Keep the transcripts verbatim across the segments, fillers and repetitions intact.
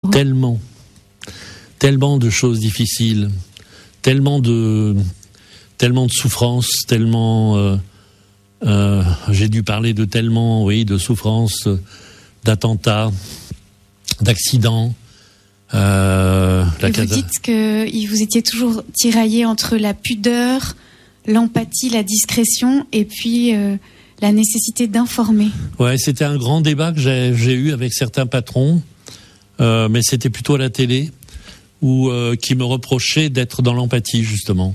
Tellement, tellement de choses difficiles, tellement de, tellement de souffrances, tellement. Euh, euh, j'ai dû parler de tellement, oui, de souffrances, d'attentats, d'accidents. Euh, la Et vous casa... dites que vous étiez toujours tiraillé entre la pudeur, l'empathie, la discrétion, et puis euh, la nécessité d'informer. Ouais, c'était un grand débat que j'ai, j'ai eu avec certains patrons, euh, mais c'était plutôt à la télé, où euh, qui me reprochaient d'être dans l'empathie justement.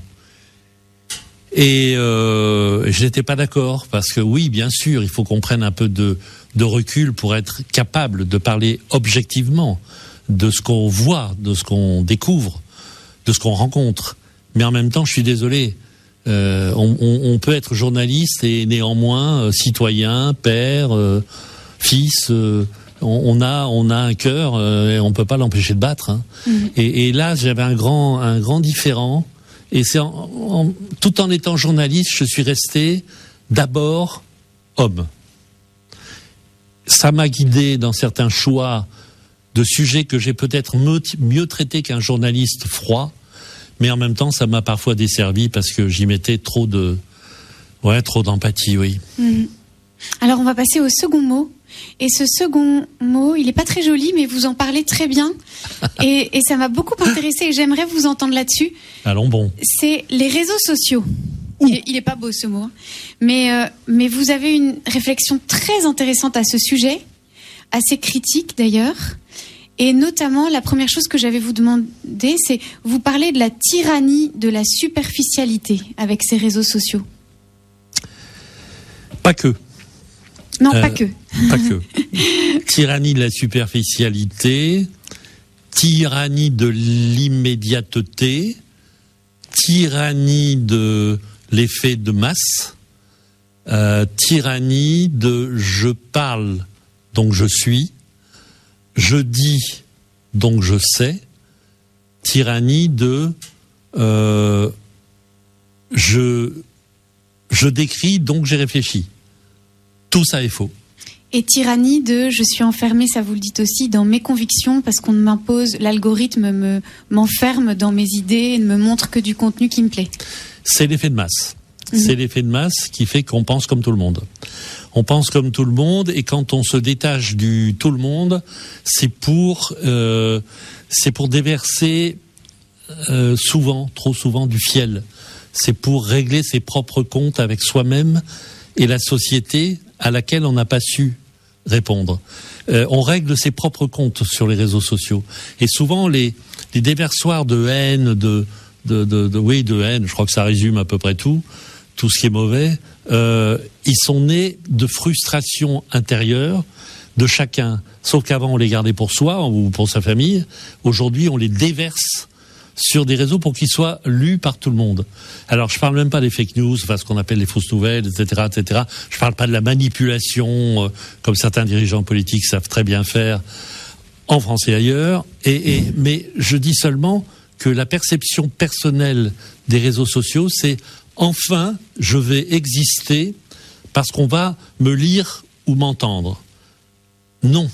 Et euh, je n'étais pas d'accord parce que oui, bien sûr, il faut qu'on prenne un peu de, de recul pour être capable de parler objectivement de ce qu'on voit, de ce qu'on découvre, de ce qu'on rencontre. Mais en même temps, je suis désolé, euh, on, on, on peut être journaliste et néanmoins euh, citoyen, père, euh, fils. Euh, on, on a, on a un cœur euh, et on peut pas l'empêcher de battre. Hein. Mmh. Et, et là, j'avais un grand, un grand différent. Et c'est en, en, tout en étant journaliste, je suis resté d'abord homme. Ça m'a guidé dans certains choix de sujets que j'ai peut-être mieux traités qu'un journaliste froid, mais en même temps, ça m'a parfois desservi parce que j'y mettais trop de, ouais, trop d'empathie, oui. Mmh. Alors, on va passer au second mot. Et ce second mot, il n'est pas très joli, mais vous en parlez très bien. Et, et ça m'a beaucoup intéressé et j'aimerais vous entendre là-dessus. Allons bon. C'est les réseaux sociaux. Il n'est pas beau ce mot, hein. mais, euh, mais vous avez une réflexion très intéressante à ce sujet, assez critique d'ailleurs. Et notamment, la première chose que j'avais vous demander, c'est vous parlez de la tyrannie de la superficialité avec ces réseaux sociaux. Pas que. Non, euh, pas que. Pas que. Tyrannie de la superficialité, tyrannie de l'immédiateté, tyrannie de l'effet de masse, euh, tyrannie de je parle, donc je suis, je dis, donc je sais, tyrannie de euh, je, je décris, donc j'ai réfléchi. Tout ça est faux. Et tyrannie de je suis enfermé, ça vous le dites aussi, dans mes convictions parce qu'on m'impose, l'algorithme me, m'enferme dans mes idées et ne me montre que du contenu qui me plaît. C'est l'effet de masse. Mmh. C'est l'effet de masse qui fait qu'on pense comme tout le monde. On pense comme tout le monde et quand on se détache du tout le monde, c'est pour, euh, c'est pour déverser euh, souvent, trop souvent, du fiel. C'est pour régler ses propres comptes avec soi-même et la société à laquelle on n'a pas su répondre. Euh, on règle ses propres comptes sur les réseaux sociaux. Et souvent, les, les déversoirs de haine, de, de, de, de, oui, de haine, je crois que ça résume à peu près tout, tout ce qui est mauvais, euh, ils sont nés de frustration intérieure de chacun. Sauf qu'avant, on les gardait pour soi ou pour sa famille. Aujourd'hui, on les déverse sur des réseaux pour qu'ils soient lus par tout le monde. Alors, je parle même pas des fake news, enfin, ce qu'on appelle les fausses nouvelles, et cetera, et cetera. Je parle pas de la manipulation, euh, comme certains dirigeants politiques savent très bien faire en France et ailleurs. Et, et, mais je dis seulement que la perception personnelle des réseaux sociaux, c'est enfin, je vais exister parce qu'on va me lire ou m'entendre. Non.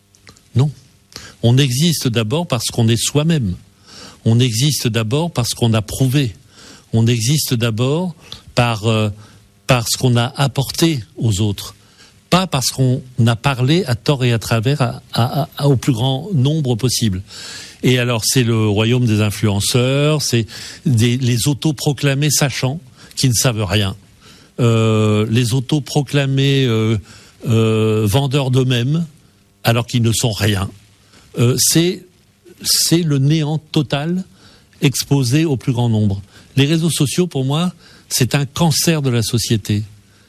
Non. On existe d'abord parce qu'on est soi-même. On existe d'abord parce qu'on a prouvé. On existe d'abord par, euh, par ce qu'on a apporté aux autres. Pas parce qu'on a parlé à tort et à travers à, à, à, au plus grand nombre possible. Et alors, c'est le royaume des influenceurs, c'est des, les autoproclamés sachants qui ne savent rien. Euh, les autoproclamés euh, euh, vendeurs d'eux-mêmes alors qu'ils ne sont rien. Euh, c'est... c'est le néant total exposé au plus grand nombre. Les réseaux sociaux, pour moi, c'est un cancer de la société.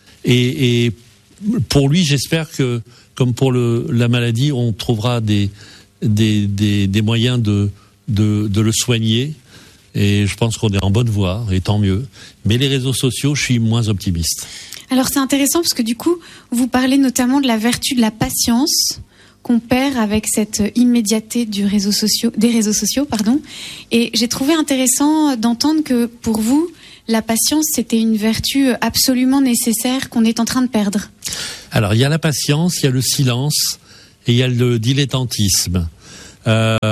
Et, et pour lui, j'espère que, comme pour le, la maladie, on trouvera des, des, des, des moyens de, de, de le soigner. Et je pense qu'on est en bonne voie, et tant mieux. Mais les réseaux sociaux, je suis moins optimiste. Alors c'est intéressant parce que du coup, vous parlez notamment de la vertu de la patience qu'on perd avec cette immédiateté du réseau sociaux, des réseaux sociaux, pardon. Et j'ai trouvé intéressant d'entendre que pour vous, la patience, c'était une vertu absolument nécessaire qu'on est en train de perdre. Alors, il y a la patience, il y a le silence et il y a le dilettantisme. Euh,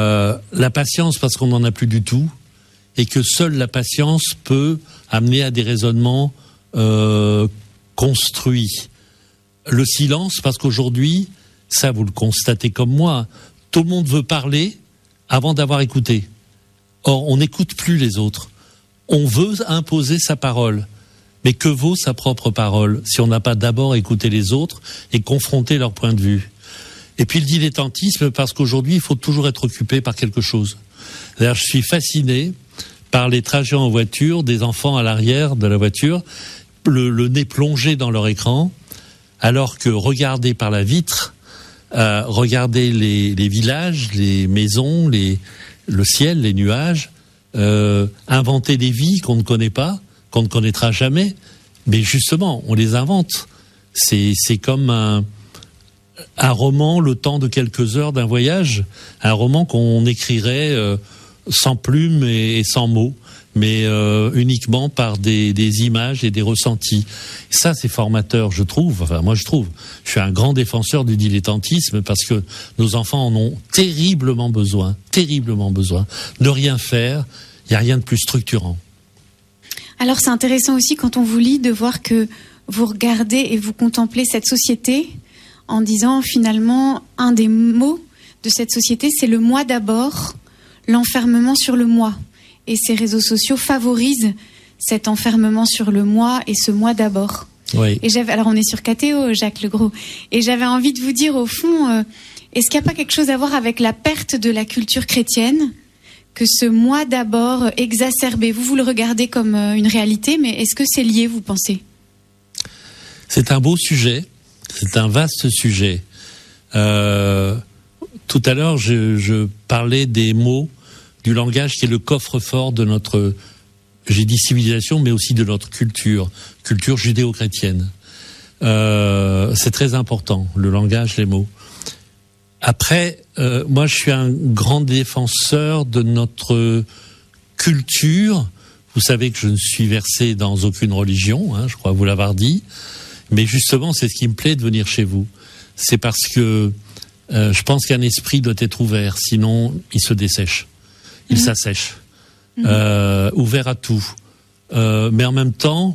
la patience parce qu'on n'en a plus du tout, et que seule la patience peut amener à des raisonnements euh, construits. Le silence, parce qu'aujourd'hui, ça vous le constatez comme moi, tout le monde veut parler avant d'avoir écouté. Or, on n'écoute plus les autres. On veut imposer sa parole. Mais que vaut sa propre parole si on n'a pas d'abord écouté les autres et confronté leur point de vue? Et puis le dilettantisme, parce qu'aujourd'hui, il faut toujours être occupé par quelque chose. D'ailleurs, je suis fasciné par les trajets en voiture, des enfants à l'arrière de la voiture, le, le nez plongé dans leur écran, alors que regarder par la vitre, euh, regarder les, les villages, les maisons, les, le ciel, les nuages, euh, inventer des vies qu'on ne connaît pas, qu'on ne connaîtra jamais, mais justement, on les invente. C'est, c'est comme un, un roman, le temps de quelques heures d'un voyage, un roman qu'on écrirait euh, sans plume et, et sans mots, mais euh, uniquement par des, des images et des ressentis. Ça, c'est formateur, je trouve. Enfin, moi, je trouve. Je suis un grand défenseur du dilettantisme parce que nos enfants en ont terriblement besoin, terriblement besoin. Ne rien faire, il n'y a rien de plus structurant. Alors c'est intéressant aussi quand on vous lit de voir que vous regardez et vous contemplez cette société en disant finalement un des mots de cette société c'est le moi d'abord, l'enfermement sur le moi. Et ces réseaux sociaux favorisent cet enfermement sur le moi et ce moi d'abord. Oui. Et j'avais, alors on est sur K T O, Jacques Legros, et j'avais envie de vous dire au fond, euh, est-ce qu'il n'y a pas quelque chose à voir avec la perte de la culture chrétienne ? Que ce moi d'abord exacerbé, vous, vous le regardez comme une réalité, mais est-ce que c'est lié, vous pensez ? C'est un beau sujet, c'est un vaste sujet. Euh, tout à l'heure, je, je parlais des mots, du langage qui est le coffre-fort de notre, j'ai dit civilisation, mais aussi de notre culture, culture judéo-chrétienne. Euh, c'est très important, le langage, les mots. Après, euh, moi, je suis un grand défenseur de notre culture. Vous savez que je ne suis versé dans aucune religion, hein, je crois vous l'avoir dit. Mais justement, c'est ce qui me plaît de venir chez vous. C'est parce que euh, je pense qu'un esprit doit être ouvert, sinon il se dessèche, il mmh. s'assèche, mmh. euh, ouvert à tout. Euh, mais en même temps,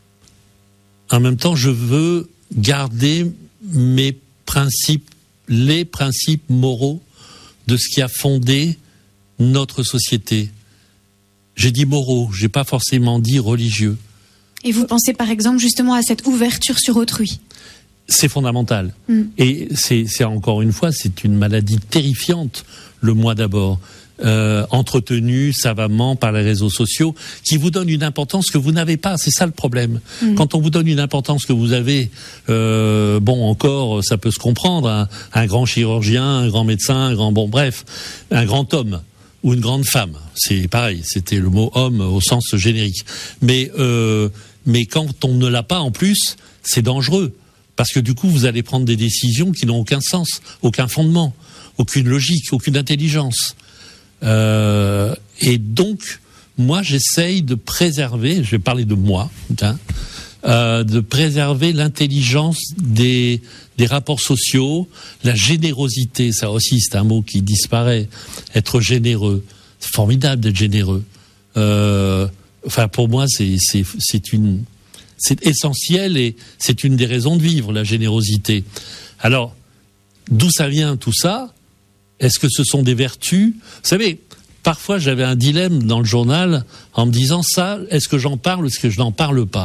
en même temps, je veux garder mes principes, les principes moraux de ce qui a fondé notre société. J'ai dit moraux, j'ai pas forcément dit religieux. Et vous pensez par exemple justement à cette ouverture sur autrui ? C'est fondamental. Mm. Et c'est, c'est encore une fois, c'est une maladie terrifiante, le moi d'abord, euh, entretenu savamment par les réseaux sociaux, qui vous donne une importance que vous n'avez pas. C'est ça le problème. Mm. Quand on vous donne une importance que vous avez, euh, bon, encore, ça peut se comprendre, un, un grand chirurgien, un grand médecin, un grand, bon, bref, un grand homme ou une grande femme. C'est pareil, c'était le mot homme au sens générique. Mais, euh, mais quand on ne l'a pas en plus, c'est dangereux. Parce que du coup, vous allez prendre des décisions qui n'ont aucun sens, aucun fondement, aucune logique, aucune intelligence. Euh, et donc, moi, j'essaye de préserver, je vais parler de moi, hein, euh, de préserver l'intelligence des, des rapports sociaux, la générosité, ça aussi, c'est un mot qui disparaît. Être généreux, c'est formidable d'être généreux. Euh, enfin, pour moi, c'est, c'est, c'est une... C'est essentiel et c'est une des raisons de vivre, la générosité. Alors, d'où ça vient tout ça ? Est-ce que ce sont des vertus ? Vous savez, parfois j'avais un dilemme dans le journal en me disant ça, est-ce que j'en parle ou est-ce que je n'en parle pas ?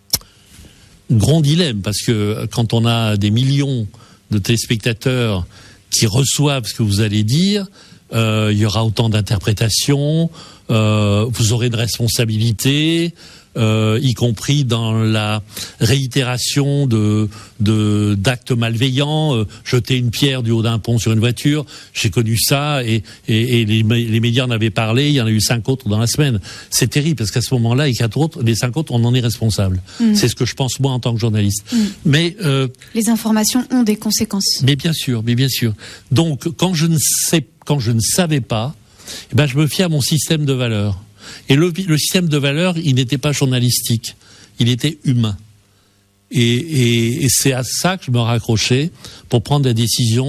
Grand dilemme, parce que quand on a des millions de téléspectateurs qui reçoivent ce que vous allez dire, euh, il y aura autant d'interprétations, euh, vous aurez de responsabilités, Euh, y compris dans la réitération de, de d'actes malveillants, euh, jeter une pierre du haut d'un pont sur une voiture. J'ai connu ça et, et, et les, les médias en avaient parlé. Il y en a eu cinq autres dans la semaine. C'est terrible parce qu'à ce moment-là, les quatre autres, les cinq autres, on en est responsable. Mmh. C'est ce que je pense moi en tant que journaliste. Mmh. Mais euh, les informations ont des conséquences. Mais bien sûr, mais bien sûr. Donc quand je ne sais, quand je ne savais pas, eh ben je me fie à mon système de valeurs. Et le, le système de valeurs, il n'était pas journalistique, il était humain. Et, et, et c'est à ça que je me raccrochais pour prendre des décisions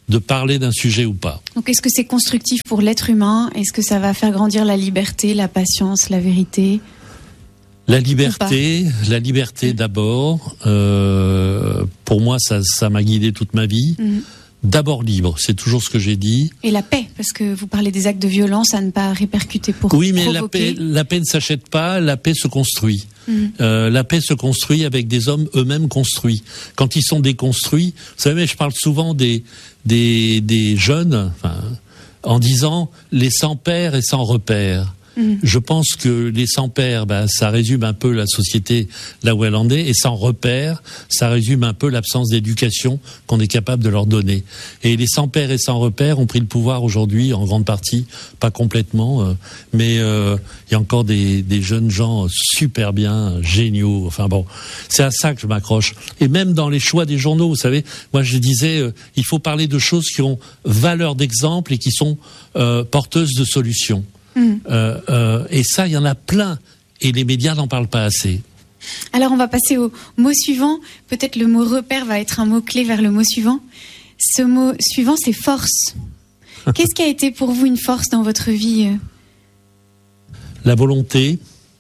de parler d'un sujet ou pas. Donc est-ce que c'est constructif pour l'être humain ? Est-ce que ça va faire grandir la liberté, la patience, la vérité ? La liberté, la liberté d'abord. Euh, pour moi, ça, ça m'a guidé toute ma vie. Mmh. D'abord libre, c'est toujours ce que j'ai dit. Et la paix, parce que vous parlez des actes de violence à ne pas répercuter pour oui, mais provoquer. la paix, la paix ne s'achète pas, la paix se construit. Mmh. Euh, la paix se construit avec des hommes eux-mêmes construits. Quand ils sont déconstruits, vous savez, je parle souvent des des, des jeunes, enfin, en disant les sans père et sans repère. Mmh. Je pense que les sans pères, ben, ça résume un peu la société là où elle en est, et sans repères, ça résume un peu l'absence d'éducation qu'on est capable de leur donner. Et les sans pères et sans repères ont pris le pouvoir aujourd'hui, en grande partie, pas complètement, euh, mais euh, il y a encore des, des jeunes gens super bien, géniaux. Enfin bon, c'est à ça que je m'accroche. Et même dans les choix des journaux, vous savez, moi je disais, euh, il faut parler de choses qui ont valeur d'exemple et qui sont euh, porteuses de solutions. Mmh. Euh, euh, et ça, il y en a plein. Et les médias n'en parlent pas assez. Alors, on va passer au mot suivant. Peut-être le mot repère va être un mot-clé vers le mot suivant. Ce mot suivant, c'est force. Qu'est-ce qui a été pour vous une force dans votre vie ? La volonté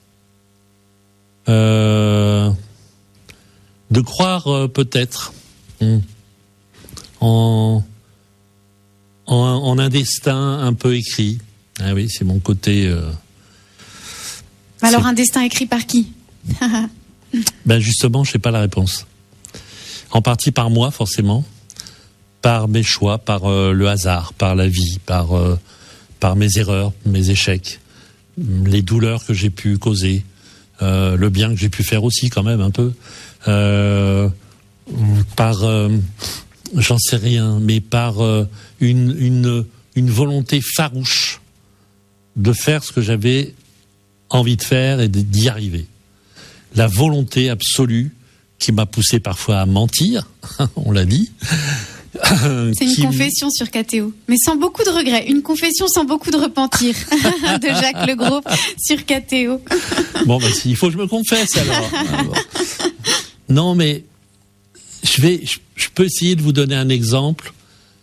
euh, de croire euh, peut-être mmh, en, en, en un destin un peu écrit. Ah oui, c'est mon côté... Euh, Alors, c'est... un destin écrit par qui ? Ben justement, je n'ai pas la réponse. En partie par moi, forcément, par mes choix, par euh, le hasard, par la vie, par, euh, par mes erreurs, mes échecs, les douleurs que j'ai pu causer, euh, le bien que j'ai pu faire aussi, quand même, un peu. Euh, par... Euh, j'en sais rien, mais par euh, une, une, une volonté farouche de faire ce que j'avais envie de faire et d'y arriver. La volonté absolue qui m'a poussé parfois à mentir, on l'a dit. C'est une qui... confession sur K T O, mais sans beaucoup de regrets. Une confession sans beaucoup de repentir de Jacques Legros sur K T O. Bon, ben, il faut que je me confesse alors. alors. Non, mais je vais, je, je peux essayer de vous donner un exemple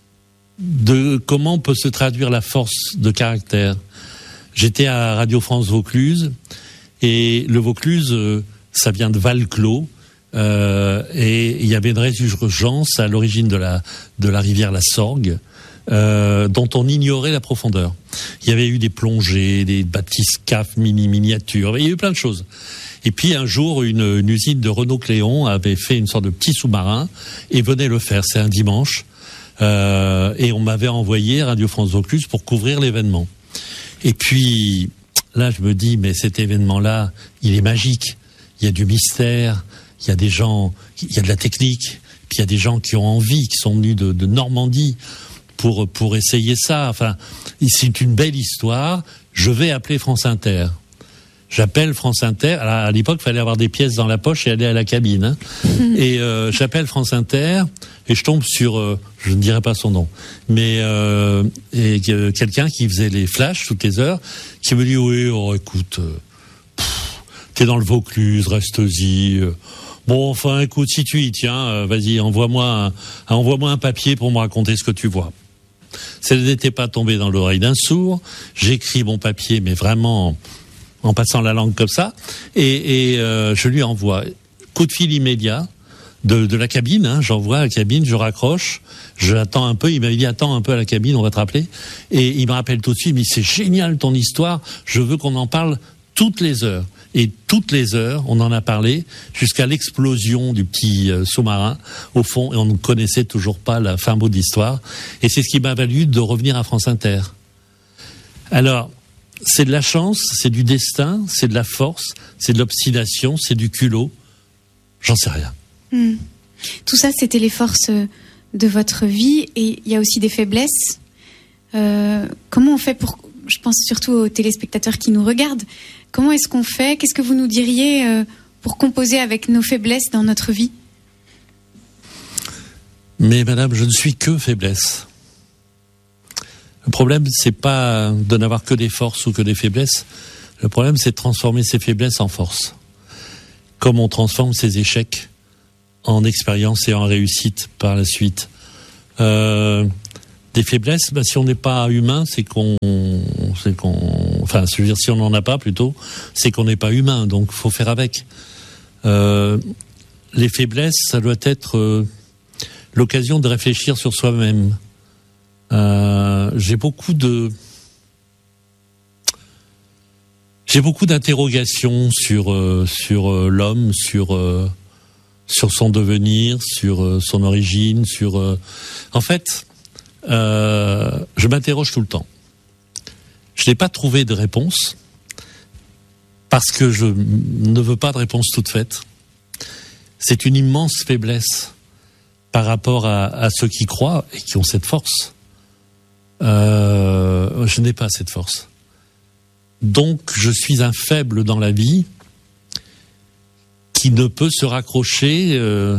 de comment peut se traduire la force de caractère. J'étais à Radio France Vaucluse, et le Vaucluse, euh, ça vient de Val-Clos, euh, et il y avait une résurgence à l'origine de la, de la rivière la Sorgue, euh, dont on ignorait la profondeur. Il y avait eu des plongées, des bathyscaphes mini-miniatures, il y a eu plein de choses. Et puis un jour, une, une usine de Renault-Cléon avait fait une sorte de petit sous-marin, et venait le faire, c'est un dimanche, euh, et on m'avait envoyé à Radio France Vaucluse pour couvrir l'événement. Et puis, là, je me dis, mais cet événement-là, il est magique. Il y a du mystère, il y a des gens, il y a de la technique, puis il y a des gens qui ont envie, qui sont venus de, de Normandie pour, pour essayer ça. Enfin, c'est une belle histoire. Je vais appeler France Inter. J'appelle France Inter. Alors, à l'époque, il fallait avoir des pièces dans la poche et aller à la cabine. Hein. Mmh. Et euh, j'appelle France Inter et je tombe sur, euh, je ne dirai pas son nom, mais euh, et, euh, quelqu'un qui faisait les flashs toutes les heures, qui me dit oui, oh, écoute, euh, pff, t'es dans le Vaucluse, reste-y. Euh, bon, enfin, écoute, si tu y tiens, euh, vas-y, envoie-moi un, envoie-moi un papier pour me raconter ce que tu vois. Ça n'était pas tombé dans l'oreille d'un sourd. J'écris mon papier, mais vraiment en passant la langue comme ça, et, et euh, je lui envoie coup de fil immédiat de, de la cabine, hein, j'envoie à la cabine, je raccroche, je attends un peu, il m'avait dit attends un peu à la cabine, on va te rappeler, et il me rappelle tout de suite, il me dit c'est génial ton histoire, je veux qu'on en parle toutes les heures. Et toutes les heures, on en a parlé jusqu'à l'explosion du petit euh, sous-marin au fond, et on ne connaissait toujours pas la fin mot de l'histoire, et c'est ce qui m'a valu de revenir à France Inter. Alors, c'est de la chance, c'est du destin, c'est de la force, c'est de l'obstination, c'est du culot. J'en sais rien. Mmh. Tout ça, c'était les forces de votre vie, et il y a aussi des faiblesses. Euh, comment on fait pour, je pense surtout aux téléspectateurs qui nous regardent, comment est-ce qu'on fait ? Qu'est-ce que vous nous diriez euh, pour composer avec nos faiblesses dans notre vie ? Mais madame, je ne suis que faiblesse. Le problème, c'est pas de n'avoir que des forces ou que des faiblesses. Le problème, c'est de transformer ces faiblesses en force. Comme on transforme ses échecs en expérience et en réussite par la suite. Euh, des faiblesses, bah, si on n'est pas humain, c'est qu'on, c'est qu'on, enfin, je veux dire, si on n'en a pas plutôt, c'est qu'on n'est pas humain, donc faut faire avec. Euh, les faiblesses, ça doit être euh, l'occasion de réfléchir sur soi-même. Euh, j'ai beaucoup de, j'ai beaucoup d'interrogations sur euh, sur euh, l'homme, sur euh, sur son devenir, sur euh, son origine, sur. Euh, en fait. Euh, je m'interroge tout le temps. Je n'ai pas trouvé de réponse parce que je ne veux pas de réponse toute faite. C'est une immense faiblesse par rapport à, à ceux qui croient et qui ont cette force. Euh, je n'ai pas cette force. Donc je suis un faible dans la vie qui ne peut se raccrocher euh,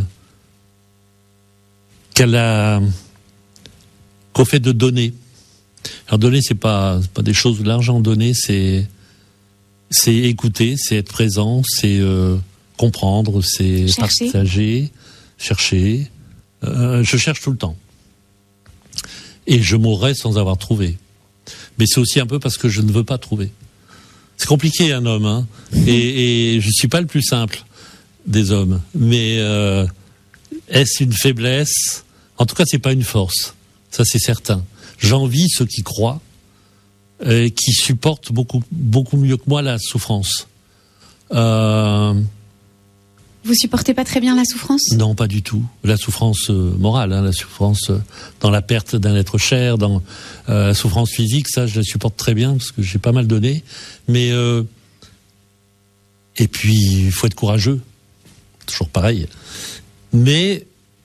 qu'à la... qu'au fait de donner. Alors donner, c'est pas c'est pas des choses de l'argent. Donner, c'est c'est écouter, c'est être présent, c'est euh, comprendre, c'est chercher. partager, chercher. Euh, je cherche tout le temps. Et je mourrai sans avoir trouvé. Mais c'est aussi un peu parce que je ne veux pas trouver. C'est compliqué, un homme, hein. Et, et je suis pas le plus simple des hommes. Mais euh, est-ce une faiblesse ? En tout cas, c'est pas une force. Ça, c'est certain. J'envie ceux qui croient, euh, qui supportent beaucoup, beaucoup mieux que moi la souffrance. Euh... Vous supportez pas très bien la souffrance ? Non, pas du tout. La souffrance euh, morale, hein, la souffrance euh, dans la perte d'un être cher, dans euh, la souffrance physique, ça, je la supporte très bien parce que j'ai pas mal donné. Mais euh... et puis, il faut être courageux. Toujours pareil. Mais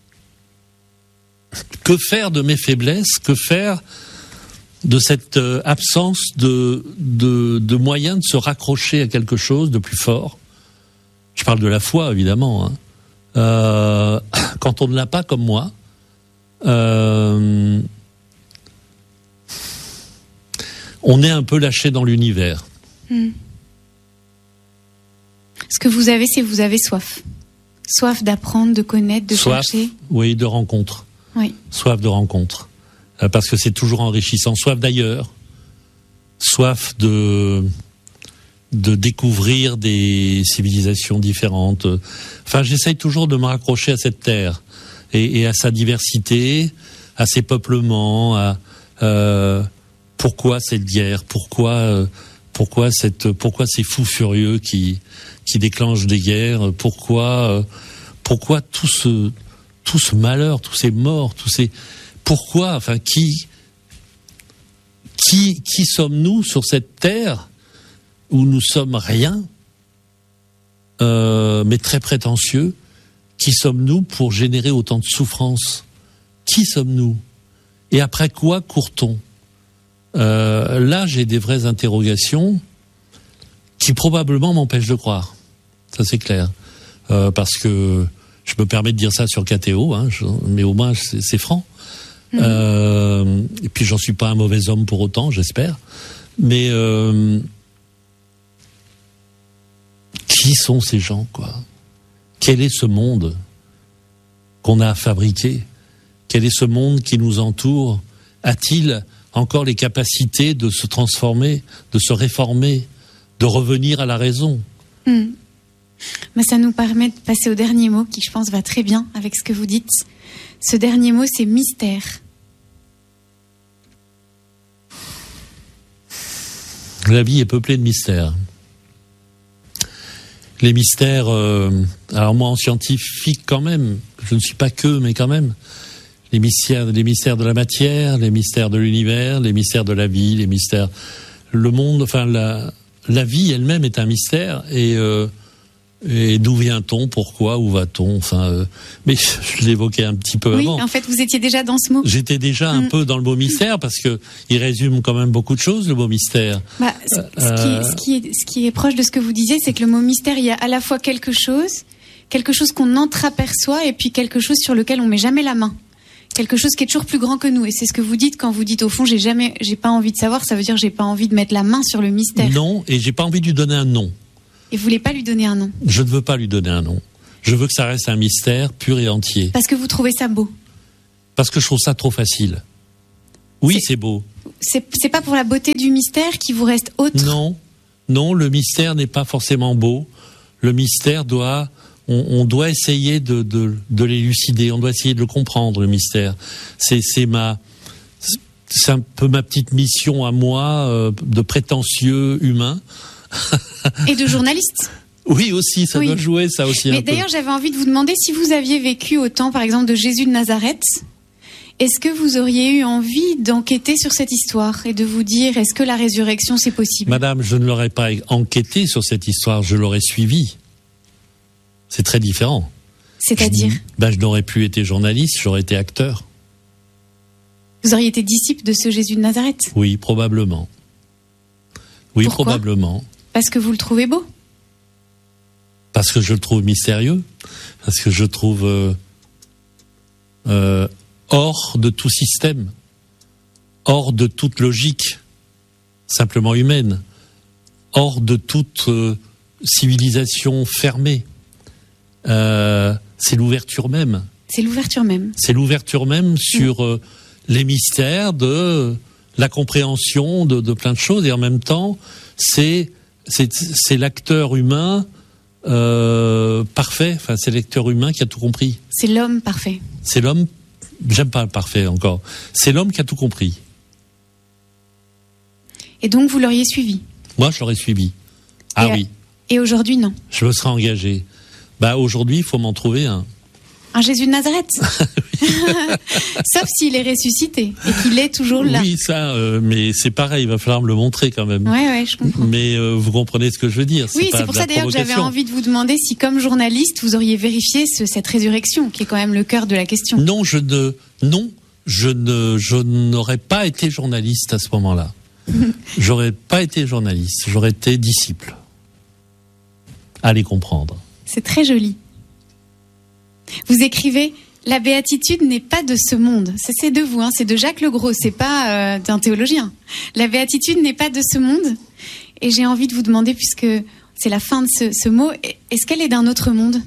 que faire de mes faiblesses ? Que faire de cette euh, absence de, de, de moyens de se raccrocher à quelque chose de plus fort ? Je parle de la foi, évidemment. Hein. Euh, quand on ne l'a pas comme moi, euh, on est un peu lâché dans l'univers. Hmm. Ce que vous avez, c'est vous avez soif. Soif d'apprendre, de connaître, de soif, chercher. Oui, de rencontre. Oui. Soif de rencontre. Euh, parce que c'est toujours enrichissant. Soif d'ailleurs. Soif de... de découvrir des civilisations différentes. Enfin, j'essaye toujours de me raccrocher à cette terre et, et à sa diversité, à ses peuplements, à euh, pourquoi cette guerre, pourquoi euh, pourquoi cette pourquoi ces fous furieux qui qui déclenchent des guerres, pourquoi euh, pourquoi tout ce tout ce malheur, tous ces morts, tous ces pourquoi, enfin qui qui qui sommes-nous sur cette terre où nous sommes rien, euh, mais très prétentieux? Qui sommes-nous pour générer autant de souffrance? Qui sommes-nous? Et après quoi court-on? euh, Là, j'ai des vraies interrogations qui probablement m'empêchent de croire. Ça, c'est clair. Euh, parce que je me permets de dire ça sur K T O, hein, je, mais au moins, c'est, c'est franc. Mmh. Euh, et puis, j'en suis pas un mauvais homme pour autant, j'espère. Mais... Euh, qui sont ces gens, quoi? Quel est ce monde qu'on a fabriqué? Quel est ce monde qui nous entoure? A-t-il encore les capacités de se transformer, de se réformer, de revenir à la raison? mmh. Mais ça nous permet de passer au dernier mot qui, je pense, va très bien avec ce que vous dites. Ce dernier mot, c'est mystère. La vie est peuplée de mystères. Les mystères, euh, alors moi en scientifique quand même, je ne suis pas que, mais quand même, les mystères, les mystères de la matière, les mystères de l'univers, les mystères de la vie, les mystères, le monde, enfin la, la vie elle-même est un mystère. Et, euh, et d'où vient-on, pourquoi, où va-t-on, enfin, euh, mais je l'évoquais un petit peu oui, avant. Oui, en fait, vous étiez déjà dans ce mot. J'étais déjà un mmh. peu dans le mot mystère parce que il résume quand même beaucoup de choses, le mot mystère. Bah, ce, euh, ce, qui est, ce, qui est, ce qui est proche de ce que vous disiez, c'est que le mot mystère, il y a à la fois quelque chose, quelque chose qu'on entreaperçoit, et puis quelque chose sur lequel on met jamais la main. Quelque chose qui est toujours plus grand que nous. Et c'est ce que vous dites quand vous dites au fond, j'ai jamais, j'ai pas envie de savoir. Ça veut dire j'ai pas envie de mettre la main sur le mystère. Non, et j'ai pas envie de lui donner un nom. Et vous voulez pas lui donner un nom? Je ne veux pas lui donner un nom. Je veux que ça reste un mystère pur et entier. Parce que vous trouvez ça beau? Parce que je trouve ça trop facile. Oui, c'est, c'est beau. C'est, c'est pas pour la beauté du mystère qui vous reste autre? Non, non, le mystère n'est pas forcément beau. Le mystère doit, on, on doit essayer de, de, de l'élucider, on doit essayer de le comprendre, le mystère. C'est, c'est ma, c'est un peu ma petite mission à moi, euh, de prétentieux humain. Et de journaliste. Oui, aussi, ça oui. doit jouer, ça aussi. Mais un d'ailleurs, peu. J'avais envie de vous demander si vous aviez vécu au temps, par exemple, de Jésus de Nazareth. Est-ce que vous auriez eu envie d'enquêter sur cette histoire et de vous dire, est-ce que la résurrection, c'est possible? Madame, je ne l'aurais pas enquêté sur cette histoire, je l'aurais suivi. C'est très différent. C'est-à-dire je, ben, je n'aurais plus été journaliste, j'aurais été acteur. Vous auriez été disciple de ce Jésus de Nazareth? Oui, probablement. Oui, Pourquoi? probablement. Parce que vous le trouvez beau? Parce que je le trouve mystérieux, parce que je trouve... Euh, euh, hors de tout système, hors de toute logique, simplement humaine, hors de toute euh, civilisation fermée. Euh, c'est l'ouverture même. C'est l'ouverture même. C'est l'ouverture même sur euh, les mystères de la compréhension de, de plein de choses, et en même temps, c'est, c'est, c'est l'acteur humain euh, parfait, enfin, c'est l'acteur humain qui a tout compris. C'est l'homme parfait. C'est l'homme J'aime pas le parfait encore. C'est l'homme qui a tout compris. Et donc vous l'auriez suivi? Moi, je l'aurais suivi. Ah et oui. Et aujourd'hui, non? Je me serais engagé. Bah aujourd'hui, il faut m'en trouver un. Un Jésus de Nazareth. Sauf s'il est ressuscité et qu'il est toujours là. Oui, ça, euh, mais c'est pareil, il va falloir me le montrer quand même. Ouais, ouais, je comprends. Mais euh, vous comprenez ce que je veux dire. Oui, c'est, c'est pour ça d'ailleurs que j'avais envie de vous demander si, comme journaliste, vous auriez vérifié ce, cette résurrection, qui est quand même le cœur de la question. Non, je ne, non, je ne, je n'aurais pas été journaliste à ce moment-là. J'aurais pas été journaliste, j'aurais été disciple. Allez comprendre. C'est très joli. Vous écrivez « La béatitude n'est pas de ce monde ». C'est, c'est de vous, hein, c'est de Jacques Le Gros, c'est pas euh, d'un théologien. La béatitude n'est pas de ce monde. Et j'ai envie de vous demander, puisque c'est la fin de ce, ce mot, est-ce qu'elle est d'un autre monde?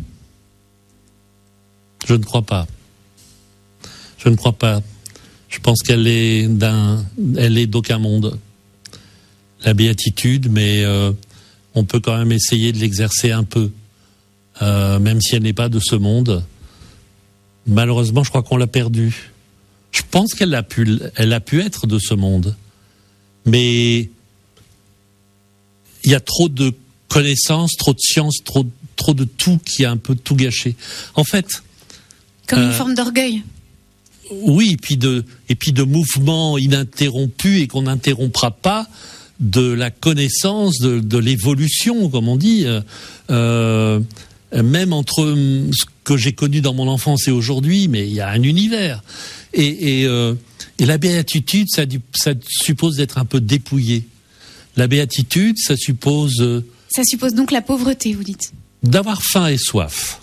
Je ne crois pas. Je ne crois pas. Je pense qu'elle est d'un, elle est d'aucun monde. La béatitude, mais euh, on peut quand même essayer de l'exercer un peu. Euh, même si elle n'est pas de ce monde. Malheureusement, je crois qu'on l'a perdue. Je pense qu'elle a pu, elle a pu être de ce monde. Mais il y a trop de connaissances, trop de sciences, trop, trop de tout qui a un peu tout gâché. En fait... Comme euh, une forme d'orgueil. Oui, et puis de, et puis de mouvements ininterrompus et qu'on n'interrompra pas de la connaissance, de, de l'évolution, comme on dit. Euh, même entre ce que j'ai connu dans mon enfance et aujourd'hui, mais il y a un univers. Et, et, euh, et la béatitude, ça, ça suppose d'être un peu dépouillé. La béatitude, ça suppose... Euh, ça suppose donc la pauvreté, vous dites? D'avoir faim et soif.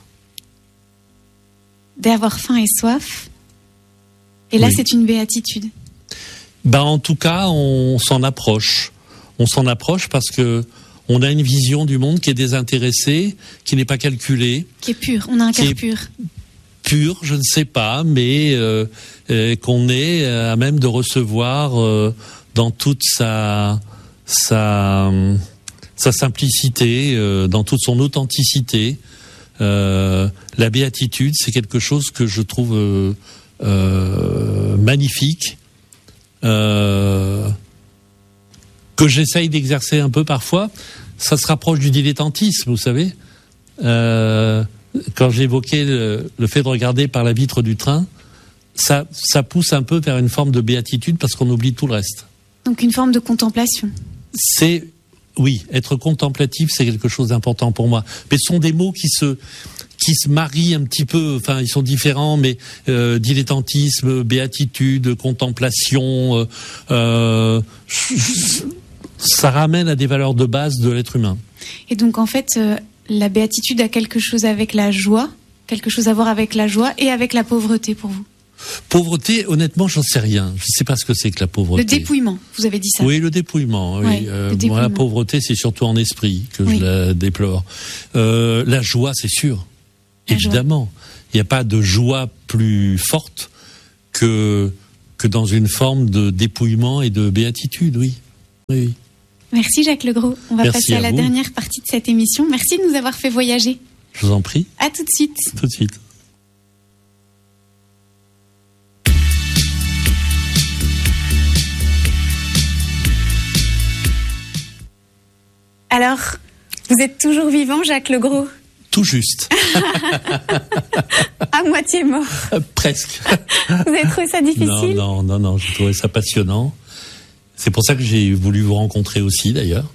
D'avoir faim et soif. Et là, oui. C'est une béatitude. Ben, en tout cas, on s'en approche. On s'en approche parce que on a une vision du monde qui est désintéressée, qui n'est pas calculée. Qui est pure. On a un cœur pur. Pur, je ne sais pas, mais euh, euh, qu'on est à même de recevoir euh, dans toute sa sa sa simplicité, euh, dans toute son authenticité. Euh, la béatitude, c'est quelque chose que je trouve euh, euh, magnifique. Euh, que j'essaye d'exercer un peu parfois. Ça se rapproche du dilettantisme, vous savez. Euh, quand j'évoquais le, le fait de regarder par la vitre du train, ça, ça pousse un peu vers une forme de béatitude parce qu'on oublie tout le reste. Donc une forme de contemplation. C'est, oui, être contemplatif, c'est quelque chose d'important pour moi. Mais ce sont des mots qui se... qui se marient un petit peu, enfin ils sont différents, mais euh, dilettantisme, béatitude, contemplation, euh, euh, ça ramène à des valeurs de base de l'être humain. Et donc en fait, euh, la béatitude a quelque chose avec la joie, quelque chose à voir avec la joie et avec la pauvreté pour vous? Pauvreté, honnêtement, j'en sais rien. Je ne sais pas ce que c'est que la pauvreté. Le dépouillement, vous avez dit ça. Oui, le dépouillement. Oui. Ouais, euh, le dépouillement. Moi, la pauvreté, c'est surtout en esprit que oui. je la déplore. Euh, la joie, c'est sûr. La Évidemment. Joie. Il n'y a pas de joie plus forte que que dans une forme de dépouillement et de béatitude, oui. Oui, oui. Merci Jacques Legros. On va Merci passer à, à la vous. dernière partie de cette émission. Merci de nous avoir fait voyager. Je vous en prie. À tout de suite. Tout de suite. Alors, vous êtes toujours vivant, Jacques Legros? Tout juste. À moitié mort. Euh, presque. Vous avez trouvé ça difficile? Non, non, non, non, j'ai trouvé ça passionnant. C'est pour ça que j'ai voulu vous rencontrer aussi, d'ailleurs.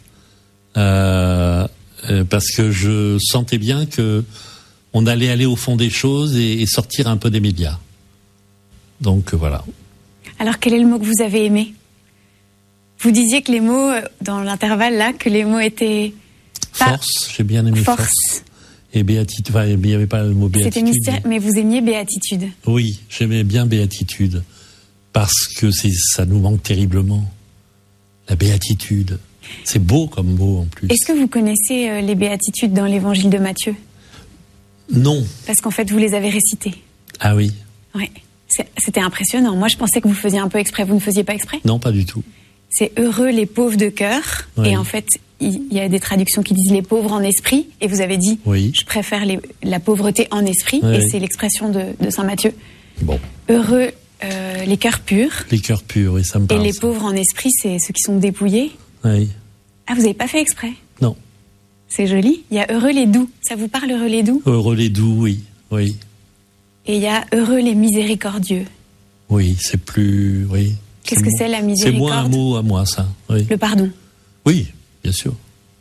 Euh, euh, parce que je sentais bien que on allait aller au fond des choses et, et sortir un peu des médias. Donc, euh, voilà. Alors, quel est le mot que vous avez aimé? Vous disiez que les mots, dans l'intervalle là, que les mots étaient... Pas... Force, j'ai bien aimé force. Force. Et béatitude, enfin, il n'y avait pas le mot béatitude. C'était mystère, mais vous aimiez béatitude. Oui, j'aimais bien béatitude. Parce que c'est, ça nous manque terriblement. La béatitude. C'est beau comme mot en plus. Est-ce que vous connaissez euh, les béatitudes dans l'évangile de Matthieu? Non. Parce qu'en fait, vous les avez récitées. Ah oui. Ouais. C'est, c'était impressionnant. Moi, je pensais que vous faisiez un peu exprès. Vous ne faisiez pas exprès? Non, pas du tout. C'est heureux les pauvres de cœur. Oui. Et en fait, il y a des traductions qui disent les pauvres en esprit. Et vous avez dit, oui. je préfère les, la pauvreté en esprit. Oui. Et c'est l'expression de, de saint Matthieu. Bon. Heureux euh, les cœurs purs. Les cœurs purs, oui, ça me parle. Et les ça. pauvres en esprit, c'est ceux qui sont dépouillés. Oui. Ah, vous n'avez pas fait exprès? Non. C'est joli. Il y a heureux les doux. Ça vous parle, heureux les doux? Heureux les doux, oui. Oui. Et il y a heureux les miséricordieux. Oui, c'est plus... Oui. Qu'est-ce que moins- c'est la C'est miséricorde? moins un mot à moi, ça. Oui. Le pardon. Oui, bien sûr.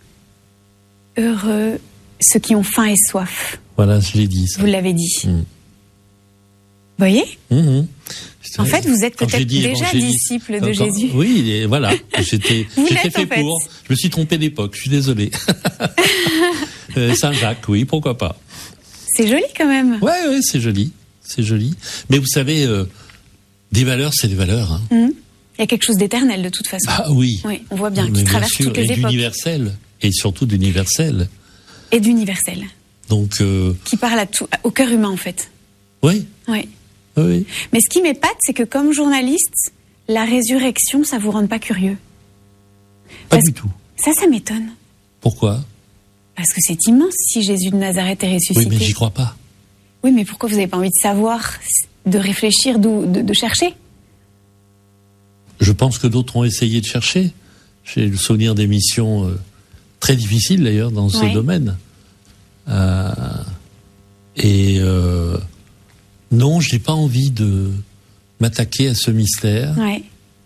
Heureux ceux qui ont faim et soif. Voilà, je l'ai dit, ça. Vous l'avez dit. Mm. Vous voyez? Mhm. En fait, vous êtes Quand peut-être j'ai dit déjà évangéliste- disciple de Quand- Jésus. Oui, et voilà. J'étais, Vous j'étais l'êtes, fait en fait. pour. Je me suis trompé d'époque. Je suis désolé. Euh, Saint-Jacques, oui, pourquoi pas. C'est joli quand même. Ouais, ouais, c'est joli, c'est joli. Mais vous savez, euh, des valeurs, c'est des valeurs. Hein. Mhm. Il y a quelque chose d'éternel de toute façon. Ah oui. Oui, on voit bien, Mais qui bien traverse sûr, toutes les et époques. d'universel, et surtout d'universel. Et d'universel. Donc, euh, Qui parle à tout, au cœur humain en fait. oui, Oui. oui. Mais ce qui m'épate, c'est que comme journaliste, la résurrection, ça vous rend pas curieux. Pas Parce du que tout. Ça, ça m'étonne. Pourquoi? Parce que c'est immense si Jésus de Nazareth est ressuscité. Oui, mais j'y crois pas. Oui, mais pourquoi vous n'avez pas envie de savoir, de réfléchir, d'où- de, de chercher? Je pense que d'autres ont essayé de chercher. J'ai le souvenir d'émissions euh, très difficiles d'ailleurs dans ce Ouais. domaine. Euh, et euh, non, je n'ai pas envie de m'attaquer à ce mystère. Ouais,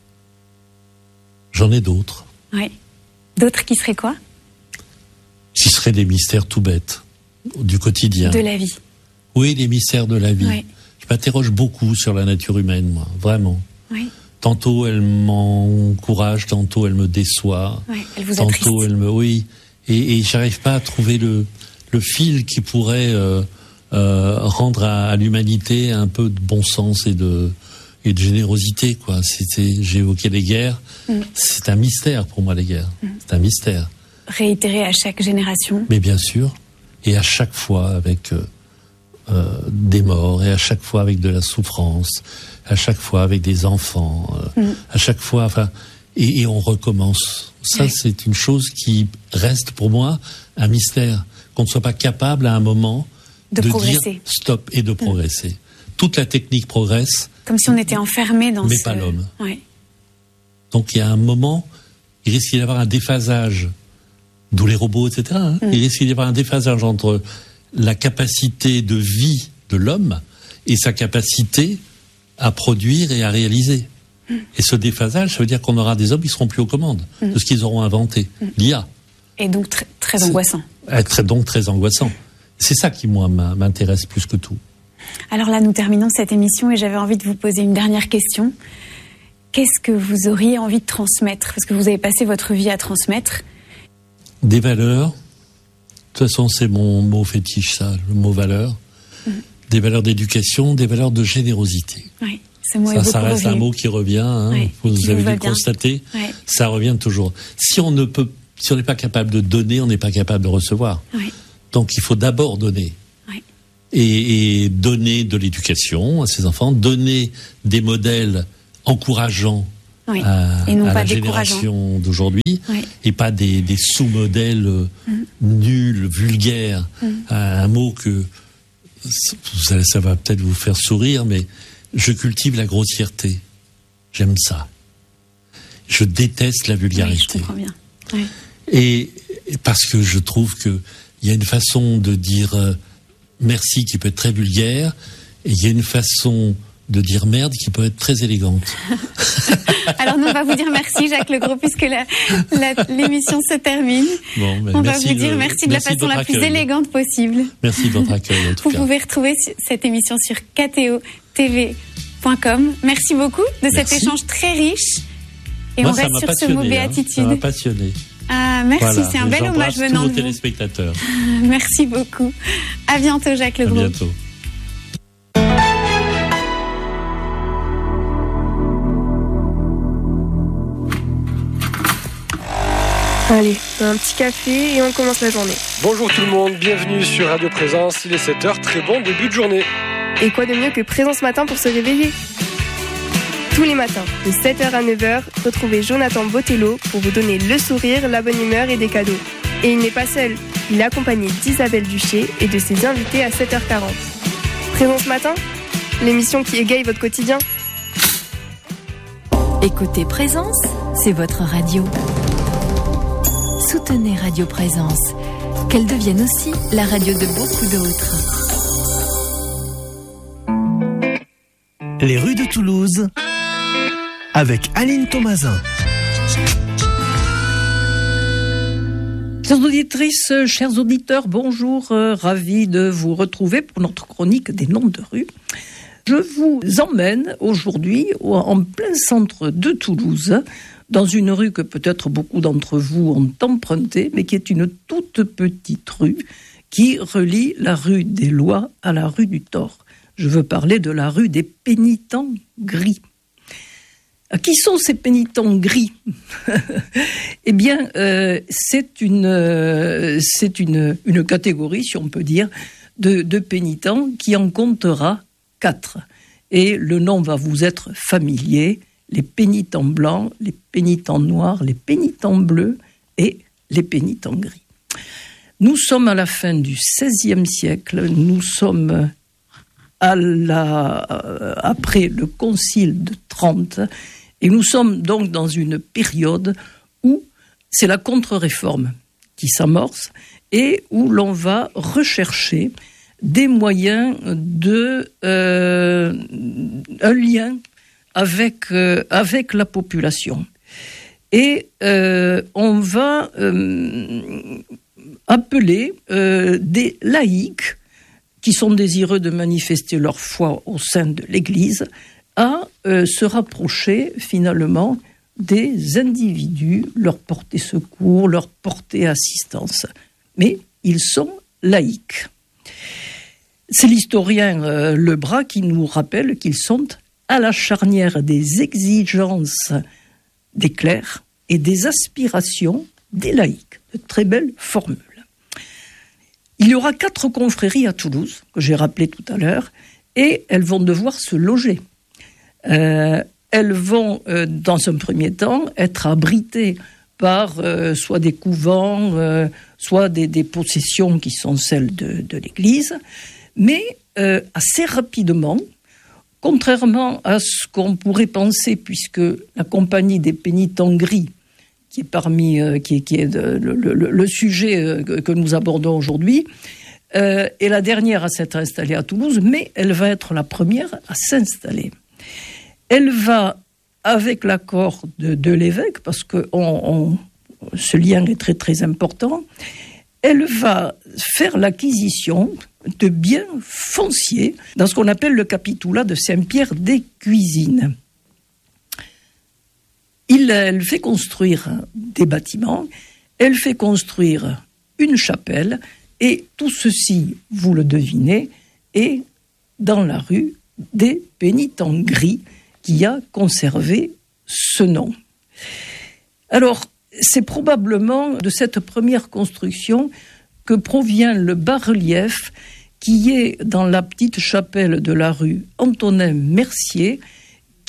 J'en ai d'autres, ouais. D'autres qui seraient quoi? qui seraient des mystères tout bêtes, du quotidien. De la vie. Oui, les mystères de la vie. Ouais. Je m'interroge beaucoup sur la nature humaine, moi, vraiment. Oui, Tantôt elle m'encourage, tantôt elle me déçoit. ouais. Elle vous Tantôt attriste. elle me... Oui, et, et j'arrive pas à trouver le, le fil qui pourrait euh, euh, rendre à, à l'humanité un peu de bon sens et de, et de générosité, quoi. C'était, j'ai évoqué les guerres. Mm. C'est un mystère pour moi, les guerres. Mm. C'est un mystère. Réitérer à chaque génération. Mais bien sûr, et à chaque fois avec euh, euh, des morts, et à chaque fois avec de la souffrance, à chaque fois avec des enfants, euh, Mm. à chaque fois, enfin, et, et on recommence. Ça, Ouais. c'est une chose qui reste pour moi un mystère, qu'on ne soit pas capable à un moment De dire progresser. stop et de progresser. Toute la technique progresse, Comme si on était enfermé dans Mais ce... pas l'homme. Ouais. donc il y a un moment, il risque d'y avoir un déphasage, d'où les robots, et cetera. hein. Mm. Il risque d'y avoir un déphasage entre la capacité de vie de l'homme et sa capacité à produire et à réaliser. Mm. Et ce déphasage, ça veut dire qu'on aura des hommes qui seront plus aux commandes Mm. de ce qu'ils auront inventé. L'I A. Et donc tr- très C'est- angoissant. Être donc très angoissant. C'est ça qui, moi, m'a- m'intéresse plus que tout. Alors là, nous terminons cette émission et j'avais envie de vous poser une dernière question. Qu'est-ce que vous auriez envie de transmettre? Parce que vous avez passé votre vie à transmettre. Des valeurs. De toute façon, c'est mon mot fétiche, ça, le mot valeur. Mm. Des valeurs d'éducation, des valeurs de générosité. Oui, ce mot est Ça, beaucoup ça reste un revenu. mot qui revient. Hein. Ouais, Vous qui avez vous dû va le bien. constater. Ouais. Ça revient toujours. Si on ne peut, si on n'est pas capable de donner, on n'est pas capable de recevoir. Ouais. Donc, il faut d'abord donner. Ouais. Et, et donner de l'éducation à ses enfants, donner des modèles encourageants oui. à, et non à pas la génération d'aujourd'hui, oui. et pas des, des sous-modèles mmh. nuls, vulgaires. Mmh. Un mot que ça, ça va peut-être vous faire sourire, mais je cultive la grossièreté. J'aime ça. Je déteste la vulgarité. Oui, je comprends bien. Oui. Et, et parce que je trouve que il y a une façon de dire euh, merci qui peut être très vulgaire, et il y a une façon de dire merde qui peut être très élégante. Alors nous on va vous dire merci Jacques Legros puisque la, la, l'émission se termine. Bon, ben on merci va vous dire de, merci de merci la façon la plus accueil. élégante possible. Merci de votre accueil en tout vous cas. Vous pouvez retrouver cette émission sur k t o t v point com. Merci beaucoup de cet merci. échange très riche. Et Moi, on reste sur ce mot béatitude. Hein, ça m'a passionné. Ah, merci, voilà, c'est un bel hommage venant de vous. Téléspectateurs. Merci beaucoup. À bientôt Jacques Legros. À bientôt. Allez, un petit café et on commence la journée. Bonjour tout le monde, bienvenue sur Radio Présence, il est sept heures, très bon début de journée. Et quoi de mieux que Présence Matin pour se réveiller ? Tous les matins, de sept heures à neuf heures, retrouvez Jonathan Botello pour vous donner le sourire, la bonne humeur et des cadeaux. Et il n'est pas seul, il est accompagné d'Isabelle Duché et de ses invités à sept heures quarante. Présence Matin, l'émission qui égaye votre quotidien. Écoutez Présence, c'est votre radio. Soutenez Radio Présence, qu'elle devienne aussi la radio de beaucoup d'autres. Les rues de Toulouse, avec Aline Thomasin. Chères auditrices, chers auditeurs, bonjour, euh, ravi de vous retrouver pour notre chronique des noms de rues. Je vous emmène aujourd'hui en plein centre de Toulouse, dans une rue que peut-être beaucoup d'entre vous ont empruntée, mais qui est une toute petite rue qui relie la rue des Lois à la rue du Thor. Je veux parler de la rue des Pénitents Gris. Qui sont ces pénitents gris ? Eh bien, euh, c'est une, euh, c'est une, une catégorie, si on peut dire, de, de pénitents qui en comptera quatre. Et le nom va vous être familier. Les pénitents blancs, les pénitents noirs, les pénitents bleus et les pénitents gris. Nous sommes à la fin du seizième siècle, nous sommes à la, euh, après le concile de Trente, et nous sommes donc dans une période où c'est la contre-réforme qui s'amorce et où l'on va rechercher des moyens de euh, un lien avec, euh, avec la population. Et euh, on va euh, appeler euh, des laïcs qui sont désireux de manifester leur foi au sein de l'Église à euh, se rapprocher finalement des individus, leur porter secours, leur porter assistance. Mais ils sont laïcs. C'est l'historien euh, Lebras qui nous rappelle qu'ils sont à la charnière des exigences des clercs et des aspirations des laïcs. De très belles formules. Il y aura quatre confréries à Toulouse, que j'ai rappelées tout à l'heure, et elles vont devoir se loger. Euh, elles vont, euh, dans un premier temps, être abritées par euh, soit des couvents, euh, soit des, des possessions qui sont celles de, de l'Église, mais euh, assez rapidement, contrairement à ce qu'on pourrait penser, puisque la compagnie des pénitents gris, qui est parmi, euh, qui est, qui est de, le, le, le sujet euh, que nous abordons aujourd'hui, euh, est la dernière à s'être installée à Toulouse, mais elle va être la première à s'installer. Elle va, avec l'accord de, de l'évêque, parce que on, on, ce lien est très très important, elle va faire l'acquisition de biens fonciers dans ce qu'on appelle le capitoulat de Saint-Pierre-des-Cuisines. Il, elle fait construire des bâtiments, elle fait construire une chapelle, et tout ceci, vous le devinez, est dans la rue des Pénitents Gris, qui a conservé ce nom. Alors, c'est probablement de cette première construction que provient le bas-relief qui est dans la petite chapelle de la rue Antonin Mercier,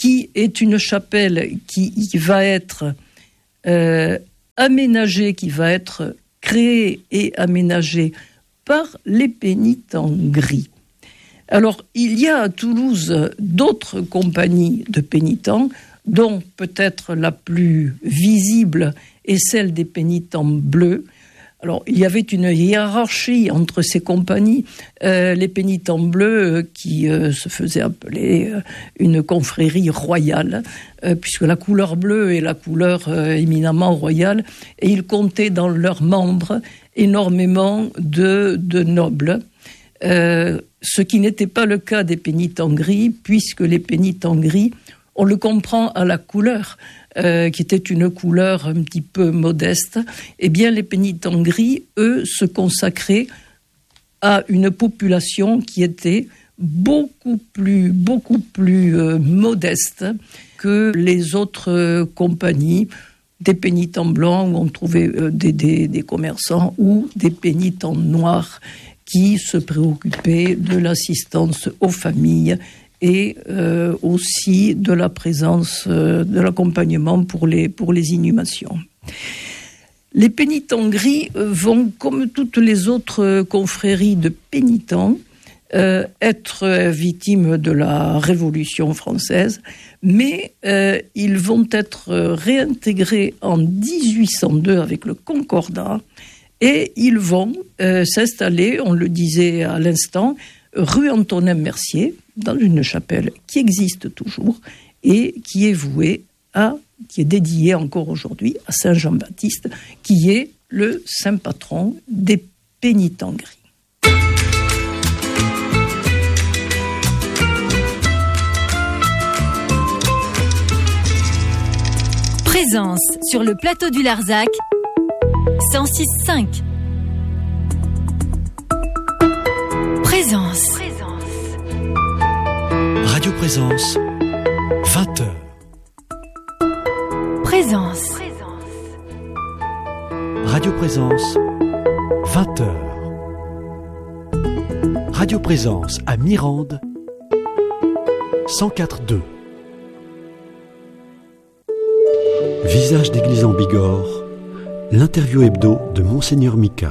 qui est une chapelle qui, qui va être euh, aménagée, qui va être créée et aménagée par les pénitents gris. Alors, il y a à Toulouse d'autres compagnies de pénitents, dont peut-être la plus visible est celle des pénitents bleus. Alors, il y avait une hiérarchie entre ces compagnies. Euh, les pénitents bleus, euh, qui euh, se faisaient appeler euh, une confrérie royale, euh, puisque la couleur bleue est la couleur euh, éminemment royale, et ils comptaient dans leurs membres énormément de, de nobles, euh, ce qui n'était pas le cas des pénitents gris, puisque les pénitents gris, on le comprend à la couleur, Euh, qui était une couleur un petit peu modeste, eh bien les pénitents gris, eux, se consacraient à une population qui était beaucoup plus, beaucoup plus euh, modeste que les autres euh, compagnies, des pénitents blancs où on trouvait euh, des, des, des commerçants ou des pénitents noirs qui se préoccupaient de l'assistance aux familles et euh, aussi de la présence, euh, de l'accompagnement pour les, pour les inhumations. Les pénitents gris vont, comme toutes les autres confréries de pénitents, euh, être victimes de la Révolution française, mais euh, ils vont être réintégrés en dix-huit cent deux avec le Concordat, et ils vont euh, s'installer, on le disait à l'instant, rue Antonin-Mercier, dans une chapelle qui existe toujours et qui est vouée à, qui est dédiée encore aujourd'hui à Saint Jean-Baptiste, qui est le saint patron des pénitents gris. Présence sur le plateau du Larzac, cent six virgule cinq. Présence. Radio Présence, vingt heures. Présence. Radio Présence, vingt heures. Radio Présence à Mirande, cent quatre virgule deux. Visage d'église en Bigorre, l'interview hebdo de Monseigneur Mika.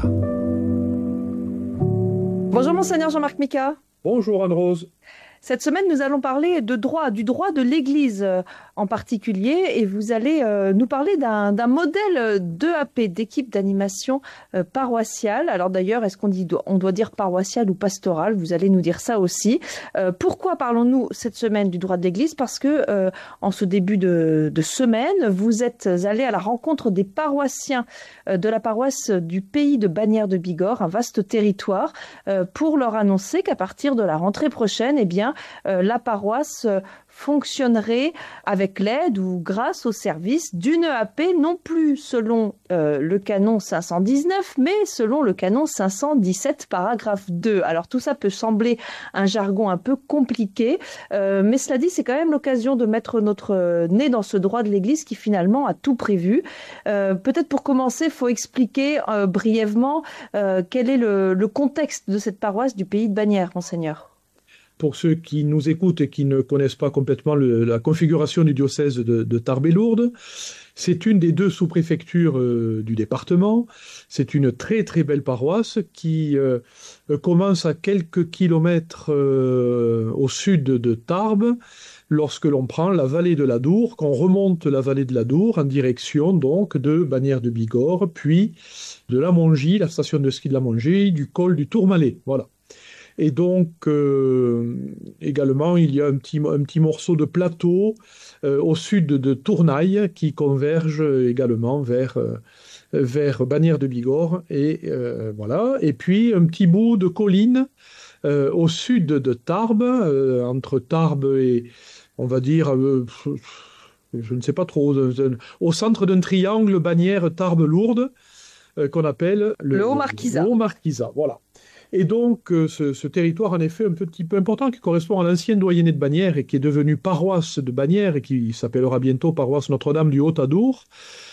Bonjour Monseigneur Jean-Marc Mika. Bonjour Anne-Rose. Cette semaine, nous allons parler de droit, du droit de l'Église euh, en particulier, et vous allez euh, nous parler d'un, d'un modèle d'E A P, d'équipe d'animation euh, paroissiale. Alors d'ailleurs, est-ce qu'on dit, on doit dire paroissiale ou pastorale? Vous allez nous dire ça aussi. Euh, pourquoi parlons-nous cette semaine du droit de l'Église? Parce que euh, en ce début de, de semaine, vous êtes allés à la rencontre des paroissiens euh, de la paroisse du pays de Bagnères de Bigorre, un vaste territoire, euh, pour leur annoncer qu'à partir de la rentrée prochaine, eh bien, Euh, la paroisse euh, fonctionnerait avec l'aide ou grâce au service d'une E A P, non plus selon euh, le canon cinq cent dix-neuf, mais selon le canon cinq cent dix-sept, paragraphe deux. Alors tout ça peut sembler un jargon un peu compliqué, euh, mais cela dit, c'est quand même l'occasion de mettre notre nez dans ce droit de l'Église qui finalement a tout prévu. Euh, peut-être pour commencer, il faut expliquer euh, brièvement euh, quel est le, le contexte de cette paroisse du pays de Bagnères, Monseigneur. Pour ceux qui nous écoutent et qui ne connaissent pas complètement le, la configuration du diocèse de, de Tarbes-et-Lourdes, c'est une des deux sous-préfectures euh, du département. C'est une très très belle paroisse qui euh, commence à quelques kilomètres euh, au sud de Tarbes, lorsque l'on prend la vallée de l'Adour, qu'on remonte la vallée de l'Adour en direction donc de Bagnères de Bigorre, puis de la Mongie, la station de ski de la Mongie, du col du Tourmalet. Voilà. Et donc, euh, également, il y a un petit, un petit morceau de plateau euh, au sud de, de Tournaille qui converge également vers, euh, vers Bagnères de Bigorre. Et, euh, voilà. Et puis, un petit bout de colline euh, au sud de Tarbes, euh, entre Tarbes et, on va dire, euh, je ne sais pas trop, au centre d'un triangle Bagnères-Tarbes-Lourdes, euh, qu'on appelle le, le Haut-Marquisat. Le Haut-Marquisat, voilà. Et donc, euh, ce, ce territoire, en effet, un petit peu important, qui correspond à l'ancien doyenné de Bagnères et qui est devenu paroisse de Bagnères et qui s'appellera bientôt paroisse Notre-Dame du Haut-Adour.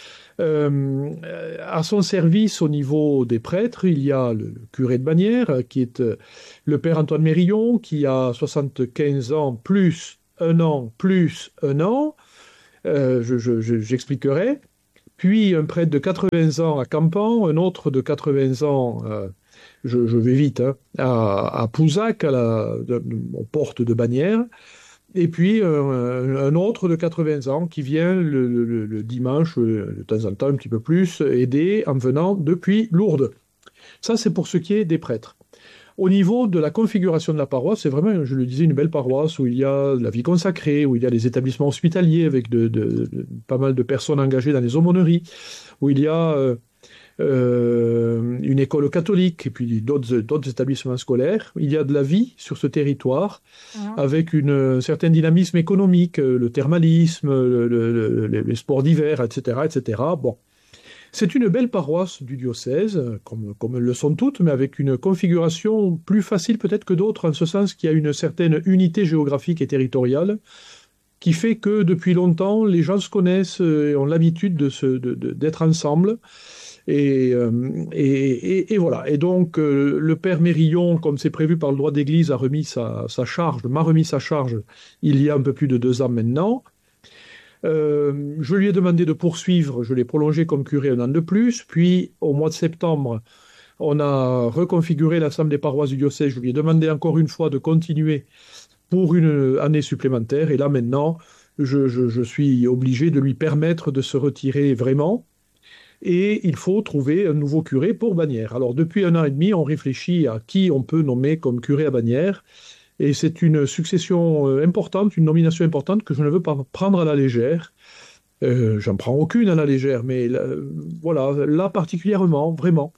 Euh, à son service, au niveau des prêtres, il y a le, le curé de Bagnères, qui est euh, le père Antoine Mérillon, qui a soixante-quinze ans, plus un an plus un an, euh, je, je, je, j'expliquerai. Puis un prêtre de quatre-vingts ans à Campan, un autre de quatre-vingts ans, euh, je, je vais vite, hein, à, à Pouzac, à la, de, aux portes de Bagnères. Et puis euh, un autre de quatre-vingts ans qui vient le, le, le dimanche, de temps en temps un petit peu plus, aider en venant depuis Lourdes. Ça, c'est pour ce qui est des prêtres. Au niveau de la configuration de la paroisse, c'est vraiment, je le disais, une belle paroisse où il y a la vie consacrée, où il y a des établissements hospitaliers avec de, de, de, pas mal de personnes engagées dans les aumôneries, où il y a euh, euh, une école catholique et puis d'autres, d'autres établissements scolaires. Il y a de la vie sur ce territoire ah. avec une, un certain dynamisme économique, le thermalisme, le, le, le, les sports d'hiver, et cetera, et cetera. Bon. C'est une belle paroisse du diocèse, comme, comme le sont toutes, mais avec une configuration plus facile peut-être que d'autres, en ce sens qu'il y a une certaine unité géographique et territoriale, qui fait que depuis longtemps, les gens se connaissent et ont l'habitude de se, de, de, d'être ensemble. Et, et, et, et voilà. Et donc, euh, le père Mérillon, comme c'est prévu par le droit d'église, a remis sa, sa charge, m'a remis sa charge il y a un peu plus de deux ans maintenant. Euh, je lui ai demandé de poursuivre, je l'ai prolongé comme curé un an de plus, puis au mois de septembre, on a reconfiguré l'ensemble des paroisses du diocèse, je lui ai demandé encore une fois de continuer pour une année supplémentaire, et là maintenant, je, je, je suis obligé de lui permettre de se retirer vraiment, et il faut trouver un nouveau curé pour Bagnères. Alors depuis un an et demi, on réfléchit à qui on peut nommer comme curé à Bagnères, et c'est une succession importante, une nomination importante que je ne veux pas prendre à la légère. Euh, j'en prends aucune à la légère, mais là, voilà, là particulièrement, vraiment.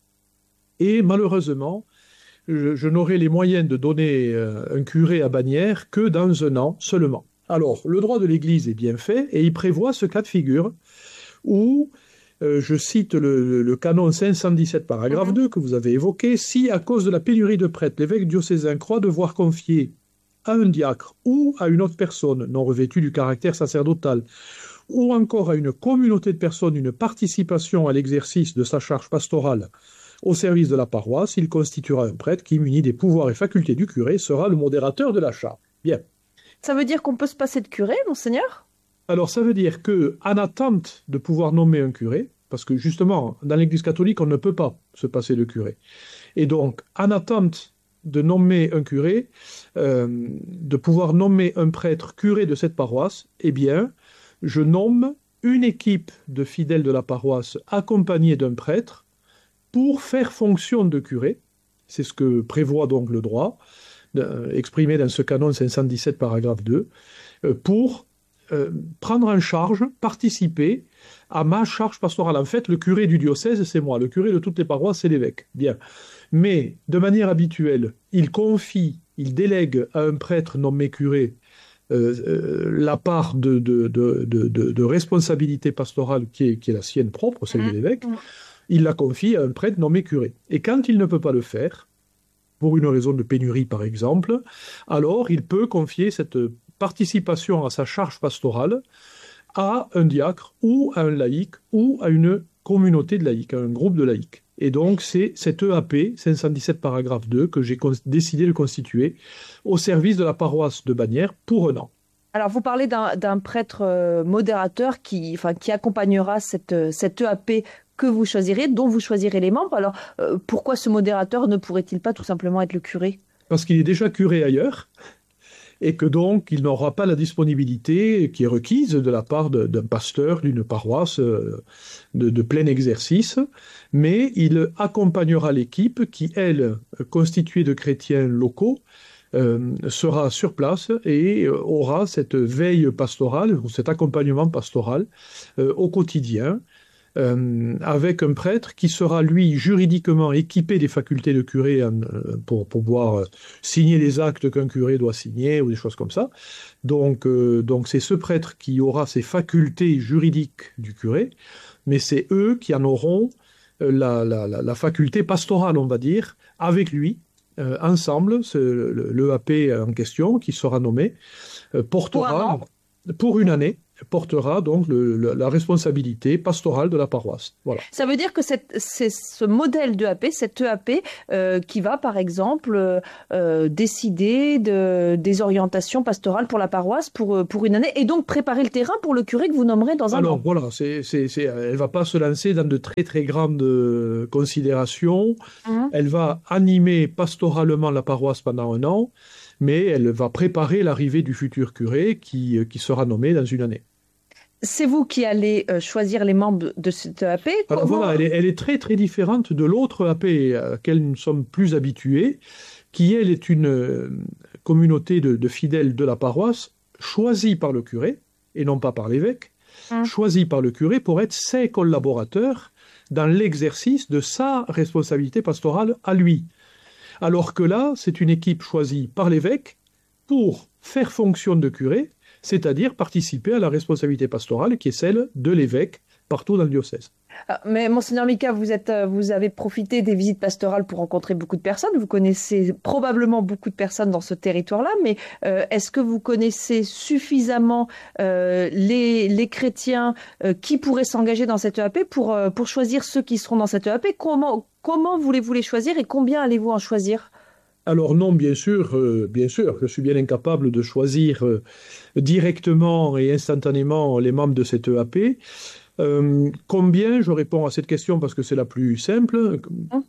Et malheureusement, je, je n'aurai les moyens de donner euh, un curé à Bagnères que dans un an seulement. Alors, le droit de l'Église est bien fait, et il prévoit ce cas de figure où... Euh, je cite le, le canon cinq cent dix-sept, paragraphe deux, que vous avez évoqué. Si, à cause de la pénurie de prêtres, l'évêque diocésain croit devoir confier à un diacre ou à une autre personne non revêtue du caractère sacerdotal, ou encore à une communauté de personnes une participation à l'exercice de sa charge pastorale au service de la paroisse, il constituera un prêtre qui, muni des pouvoirs et facultés du curé, sera le modérateur de la charge. Bien. Ça veut dire qu'on peut se passer de curé, monseigneur ? Alors, ça veut dire que, en attente de pouvoir nommer un curé, parce que justement, dans l'Église catholique, on ne peut pas se passer de curé. Et donc, en attente de nommer un curé, euh, de pouvoir nommer un prêtre curé de cette paroisse, eh bien, je nomme une équipe de fidèles de la paroisse accompagnée d'un prêtre pour faire fonction de curé. C'est ce que prévoit donc le droit, euh, exprimé dans ce canon cinq cent dix-sept, paragraphe deux, euh, pour Euh, prendre en charge, participer à ma charge pastorale. En fait, le curé du diocèse, c'est moi. Le curé de toutes les paroisses, c'est l'évêque. Bien. Mais, de manière habituelle, il confie, il délègue à un prêtre nommé curé euh, euh, la part de, de, de, de, de, de responsabilité pastorale qui est, qui est la sienne propre, celle de l'évêque. Il la confie à un prêtre nommé curé. Et quand il ne peut pas le faire, pour une raison de pénurie par exemple, alors il peut confier cette participation à sa charge pastorale à un diacre ou à un laïc ou à une communauté de laïcs, à un groupe de laïcs. Et donc c'est cet E A P, cinq cent dix-sept paragraphe deux, que j'ai décidé de constituer au service de la paroisse de Bagnères pour un an. Alors vous parlez d'un, d'un prêtre euh, modérateur qui, enfin, qui accompagnera cette, cette E A P que vous choisirez, dont vous choisirez les membres. Alors euh, pourquoi ce modérateur ne pourrait-il pas tout simplement être le curé ? Parce qu'il est déjà curé ailleurs, et que donc il n'aura pas la disponibilité qui est requise de la part de, d'un pasteur d'une paroisse de, de plein exercice, mais il accompagnera l'équipe qui, elle, constituée de chrétiens locaux, euh, sera sur place et aura cette veille pastorale, ou cet accompagnement pastoral euh, au quotidien, Euh, avec un prêtre qui sera, lui, juridiquement équipé des facultés de curé en, pour, pour pouvoir euh, signer les actes qu'un curé doit signer ou des choses comme ça. Donc, euh, donc c'est ce prêtre qui aura ces facultés juridiques du curé, mais c'est eux qui en auront euh, la, la, la, la faculté pastorale, on va dire, avec lui, euh, ensemble. C'est le, le E A P en question, qui sera nommé, euh, portera... Pour, pour une année, portera donc le, le, la responsabilité pastorale de la paroisse. Voilà. Ça veut dire que cette, c'est ce modèle d'E A P, cette E A P, euh, qui va par exemple euh, décider de, des orientations pastorales pour la paroisse pour, pour une année et donc préparer le terrain pour le curé que vous nommerez dans un Alors, an. Alors voilà, c'est, c'est, c'est, elle ne va pas se lancer dans de très très grandes considérations. Mmh. Elle va animer pastoralement la paroisse pendant un an, mais elle va préparer l'arrivée du futur curé qui, qui sera nommé dans une année. C'est vous qui allez euh, choisir les membres de cette E A P. Alors Comment... voilà, elle est, elle est très très différente de l'autre E A P à laquelle nous sommes plus habitués, qui elle est une euh, communauté de, de fidèles de la paroisse, choisie par le curé, et non pas par l'évêque, hum. choisie par le curé pour être ses collaborateurs dans l'exercice de sa responsabilité pastorale à lui. Alors que là, c'est une équipe choisie par l'évêque pour faire fonction de curé, c'est-à-dire participer à la responsabilité pastorale qui est celle de l'évêque partout dans le diocèse. Mais Monseigneur Mika, vous, êtes, vous avez profité des visites pastorales pour rencontrer beaucoup de personnes. Vous connaissez probablement beaucoup de personnes dans ce territoire-là, mais euh, est-ce que vous connaissez suffisamment euh, les, les chrétiens euh, qui pourraient s'engager dans cette E A P pour, euh, pour choisir ceux qui seront dans cette E A P ? Comment, comment voulez-vous les choisir et combien allez-vous en choisir ? Alors non, bien sûr, euh, bien sûr, je suis bien incapable de choisir euh, directement et instantanément les membres de cette E A P. Euh, combien, je réponds à cette question parce que c'est la plus simple.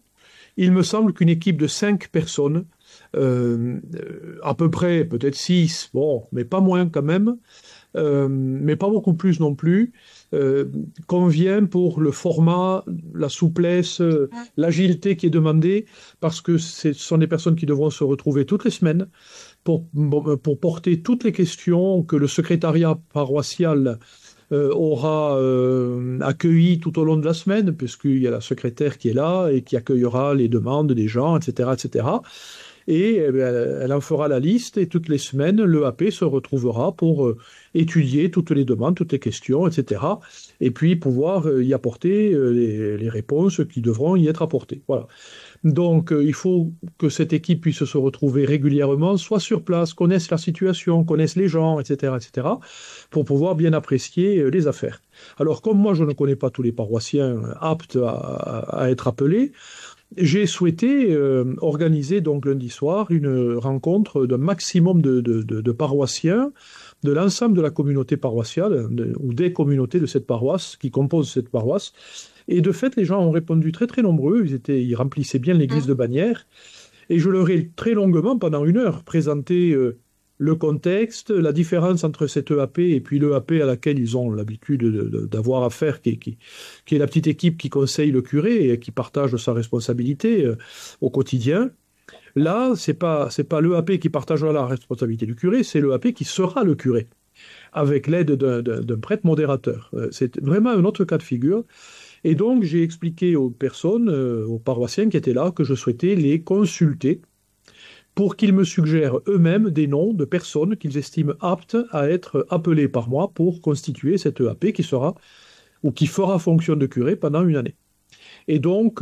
Il me semble qu'une équipe de cinq personnes, euh, à peu près, peut-être six, bon, mais pas moins quand même, euh, mais pas beaucoup plus non plus, euh, convient pour le format, la souplesse, euh, l'agilité qui est demandée, parce que ce sont des personnes qui devront se retrouver toutes les semaines pour, pour porter toutes les questions que le secrétariat paroissial Euh, aura euh, accueilli tout au long de la semaine, puisqu'il y a la secrétaire qui est là et qui accueillera les demandes des gens, et cetera, et cetera. Et eh bien, elle en fera la liste et toutes les semaines, l'E A P se retrouvera pour euh, étudier toutes les demandes, toutes les questions, et cetera. Et puis pouvoir euh, y apporter euh, les, les réponses qui devront y être apportées. Voilà. Donc, euh, il faut que cette équipe puisse se retrouver régulièrement, soit sur place, connaisse la situation, connaisse les gens, et cetera, et cetera, pour pouvoir bien apprécier euh, les affaires. Alors, comme moi, je ne connais pas tous les paroissiens aptes à, à, à être appelés, j'ai souhaité euh, organiser donc lundi soir une rencontre d'un maximum de, de, de, de paroissiens de l'ensemble de la communauté paroissiale de, ou des communautés de cette paroisse qui composent cette paroisse. Et de fait, les gens ont répondu très très nombreux. Ils étaient, ils remplissaient bien l'église de Bagnères. Et je leur ai très longuement, pendant une heure, présenté euh, le contexte, la différence entre cette E A P et puis l'E A P à laquelle ils ont l'habitude de, de, d'avoir affaire, qui, qui, qui est la petite équipe qui conseille le curé et qui partage sa responsabilité euh, au quotidien. Là, c'est pas, c'est pas l'E A P qui partagera la responsabilité du curé, c'est l'E A P qui sera le curé, avec l'aide d'un, d'un, d'un prêtre modérateur. Euh, c'est vraiment un autre cas de figure. Et donc, j'ai expliqué aux personnes, euh, aux paroissiens qui étaient là, que je souhaitais les consulter pour qu'ils me suggèrent eux-mêmes des noms de personnes qu'ils estiment aptes à être appelées par moi pour constituer cette E A P qui sera, ou qui fera fonction de curé pendant une année. Et donc,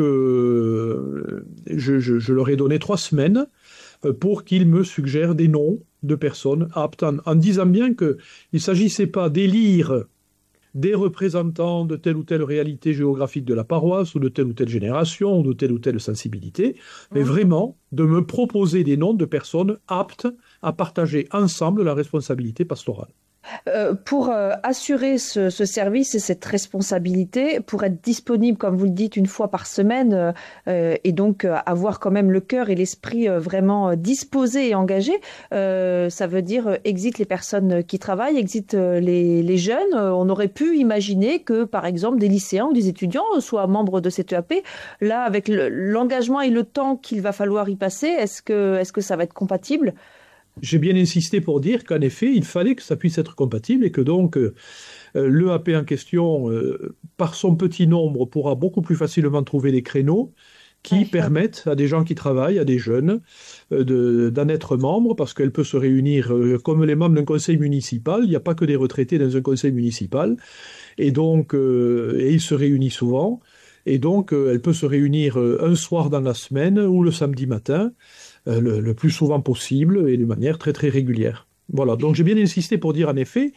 euh, je, je, je leur ai donné trois semaines pour qu'ils me suggèrent des noms de personnes aptes, en, en disant bien qu'il ne s'agissait pas d'élire des représentants de telle ou telle réalité géographique de la paroisse, ou de telle ou telle génération, ou de telle ou telle sensibilité, mais vraiment de me proposer des noms de personnes aptes à partager ensemble la responsabilité pastorale. Euh, pour euh, assurer ce, ce service et cette responsabilité, pour être disponible, comme vous le dites, une fois par semaine, euh, et donc euh, avoir quand même le cœur et l'esprit euh, vraiment euh, disposés et engagés, euh, ça veut dire euh, exit les personnes qui travaillent, exit euh, les, les jeunes. Euh, on aurait pu imaginer que, par exemple, des lycéens ou des étudiants soient membres de cette E A P. Là, avec le, l'engagement et le temps qu'il va falloir y passer, est-ce que, est-ce que ça va être compatible ? J'ai bien insisté pour dire qu'en effet, il fallait que ça puisse être compatible et que donc euh, l'E A P en question, euh, par son petit nombre, pourra beaucoup plus facilement trouver des créneaux qui ouais, permettent à des gens qui travaillent, à des jeunes, euh, de, d'en être membres, parce qu'elle peut se réunir euh, comme les membres d'un conseil municipal. Il n'y a pas que des retraités dans un conseil municipal. Et donc, euh, et ils se réunissent souvent. Et donc, euh, elle peut se réunir euh, un soir dans la semaine ou le samedi matin, euh, le, le plus souvent possible et de manière très très régulière. Voilà, donc j'ai bien insisté pour dire en effet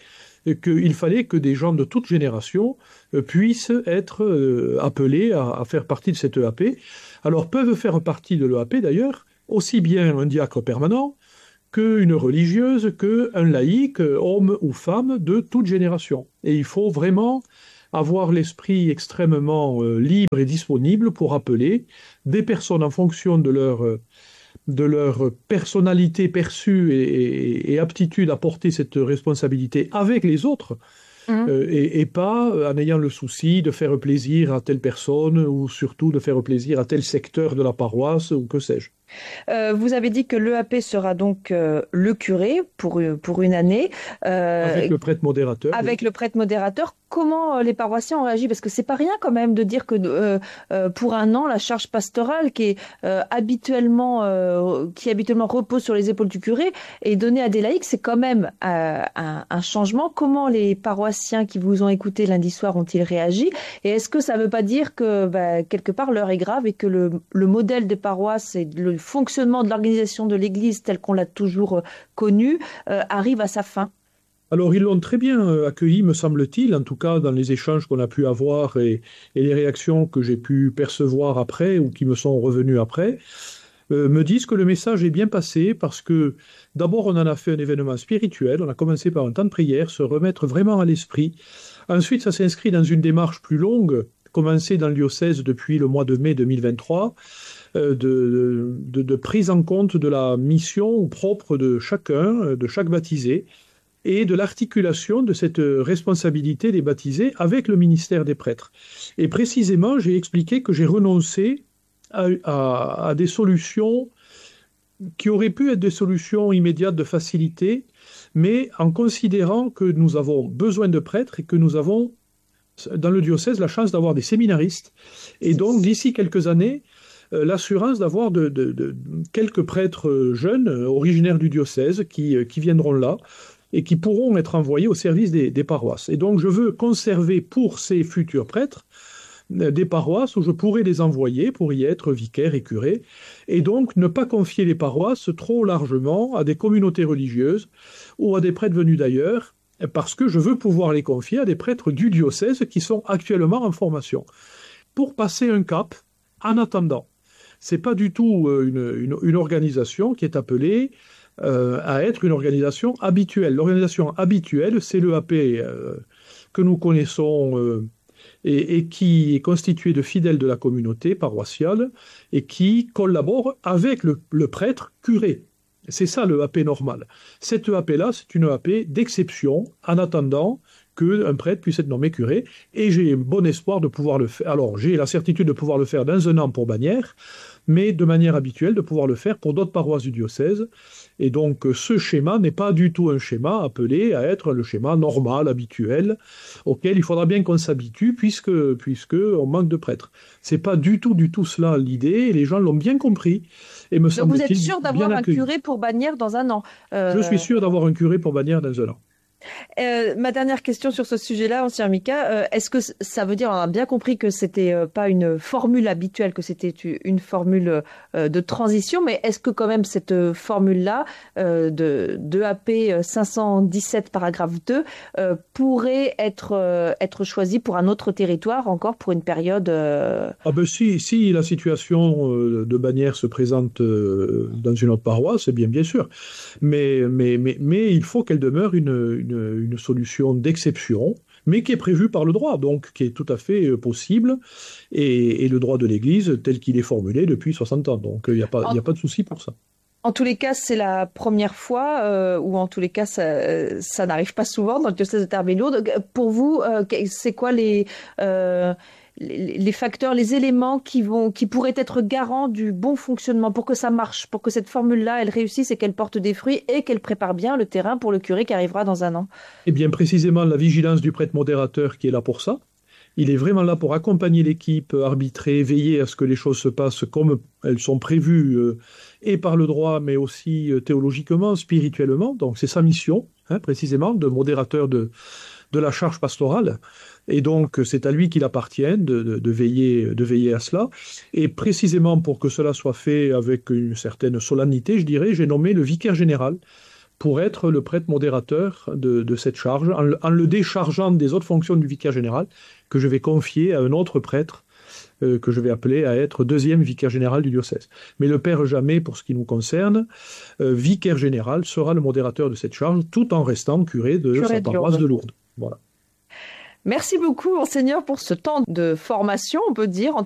qu'il fallait que des gens de toute génération euh, puissent être euh, appelés à, à faire partie de cette E A P. Alors peuvent faire partie de l'E A P d'ailleurs aussi bien un diacre permanent qu'une religieuse, qu'un laïc, homme ou femme de toute génération. Et il faut vraiment avoir l'esprit extrêmement euh, libre et disponible pour appeler des personnes en fonction de leur, euh, de leur personnalité perçue et, et, et aptitude à porter cette responsabilité avec les autres, mmh. euh, et, et pas en ayant le souci de faire plaisir à telle personne ou surtout de faire plaisir à tel secteur de la paroisse ou que sais-je. Euh, vous avez dit que l'E A P sera donc euh, le curé pour, pour une année. Euh, avec le prêtre modérateur. Avec oui. le prêtre modérateur. Comment euh, les paroissiens ont réagi? Parce que c'est pas rien quand même de dire que euh, euh, pour un an, la charge pastorale qui est euh, habituellement euh, qui habituellement repose sur les épaules du curé est donnée à des laïcs, c'est quand même euh, un, un changement. Comment les paroissiens qui vous ont écouté lundi soir ont-ils réagi? Et est-ce que ça veut pas dire que bah, quelque part l'heure est grave et que le, le modèle des paroisses et le fonctionnement de l'organisation de l'Église tel qu'on l'a toujours connu euh, arrive à sa fin? Alors ils l'ont très bien accueilli, me semble-t-il, en tout cas dans les échanges qu'on a pu avoir et, et les réactions que j'ai pu percevoir après ou qui me sont revenues après, euh, me disent que le message est bien passé parce que d'abord on en a fait un événement spirituel, on a commencé par un temps de prière, se remettre vraiment à l'esprit. Ensuite ça s'inscrit dans une démarche plus longue, commencée dans le diocèse depuis le mois de mai deux mille vingt-trois, De, de, de prise en compte de la mission propre de chacun, de chaque baptisé, et de l'articulation de cette responsabilité des baptisés avec le ministère des prêtres. Et précisément, j'ai expliqué que j'ai renoncé à, à, à des solutions qui auraient pu être des solutions immédiates de facilité, mais en considérant que nous avons besoin de prêtres et que nous avons, dans le diocèse, la chance d'avoir des séminaristes. Et donc, d'ici quelques années, Euh, l'assurance d'avoir de, de, de quelques prêtres jeunes, euh, originaires du diocèse, qui, euh, qui viendront là et qui pourront être envoyés au service des, des paroisses. Et donc je veux conserver pour ces futurs prêtres euh, des paroisses où je pourrais les envoyer pour y être vicaires et curés, et donc ne pas confier les paroisses trop largement à des communautés religieuses ou à des prêtres venus d'ailleurs, parce que je veux pouvoir les confier à des prêtres du diocèse qui sont actuellement en formation, pour passer un cap en attendant. C'est pas du tout une, une, une organisation qui est appelée euh, à être une organisation habituelle. L'organisation habituelle, c'est l'E A P euh, que nous connaissons euh, et, et qui est constituée de fidèles de la communauté paroissiale et qui collabore avec le, le prêtre curé. C'est ça l'E A P normal. Cette E A P-là, c'est une E A P d'exception en attendant qu'un prêtre puisse être nommé curé, et j'ai bon espoir de pouvoir le faire. Alors, j'ai la certitude de pouvoir le faire dans un an pour Bagnères, mais de manière habituelle, de pouvoir le faire pour d'autres paroisses du diocèse. Et donc, ce schéma n'est pas du tout un schéma appelé à être le schéma normal, habituel, auquel il faudra bien qu'on s'habitue, puisque, puisque on manque de prêtres. C'est pas du tout, du tout cela l'idée, et les gens l'ont bien compris. Et me donc, vous êtes sûr d'avoir un curé pour Bagnères dans un an? euh... Je suis sûr d'avoir un curé pour Bagnères dans un an. Euh, ma dernière question sur ce sujet-là, ancien Mika, euh, est-ce que ça veut dire, on a bien compris que c'était euh, pas une formule habituelle, que c'était une formule euh, de transition, mais est-ce que quand même cette euh, formule-là euh, de, de A P cinq cent dix-sept paragraphe deux euh, pourrait être euh, être choisie pour un autre territoire, encore pour une période euh... Ah ben si, si la situation euh, de Bagnères se présente euh, dans une autre paroisse, c'est bien bien sûr, mais mais mais mais il faut qu'elle demeure une, une Une, une solution d'exception, mais qui est prévue par le droit, donc qui est tout à fait possible, et, et le droit de l'Église tel qu'il est formulé depuis soixante ans, donc il n'y a pas, il n'y a pas de souci pour ça. En tous les cas, c'est la première fois, euh, ou en tous les cas, ça, ça n'arrive pas souvent dans le diocèse de Tarbes-et-Lourdes. Pour vous, euh, c'est quoi les, euh, les, les facteurs, les éléments qui vont, qui pourraient être garants du bon fonctionnement pour que ça marche, pour que cette formule-là, elle réussisse et qu'elle porte des fruits et qu'elle prépare bien le terrain pour le curé qui arrivera dans un an? Eh bien, précisément, la vigilance du prêtre modérateur qui est là pour ça. Il est vraiment là pour accompagner l'équipe, arbitrer, veiller à ce que les choses se passent comme elles sont prévues, euh, et par le droit, mais aussi euh, théologiquement, spirituellement. Donc c'est sa mission, hein, précisément, de modérateur de, de la charge pastorale. Et donc c'est à lui qu'il appartient de, de, de, veiller, de veiller à cela. Et précisément pour que cela soit fait avec une certaine solennité, je dirais, j'ai nommé le vicaire général pour être le prêtre modérateur de, de cette charge, en, en le déchargeant des autres fonctions du vicaire général, que je vais confier à un autre prêtre, euh, que je vais appeler à être deuxième vicaire général du diocèse. Mais le père Jamet, pour ce qui nous concerne, euh, vicaire général, sera le modérateur de cette charge, tout en restant curé de curé sa de paroisse Lourdes. de Lourdes. Voilà. Merci beaucoup, Monseigneur, pour ce temps de formation, on peut dire. En tout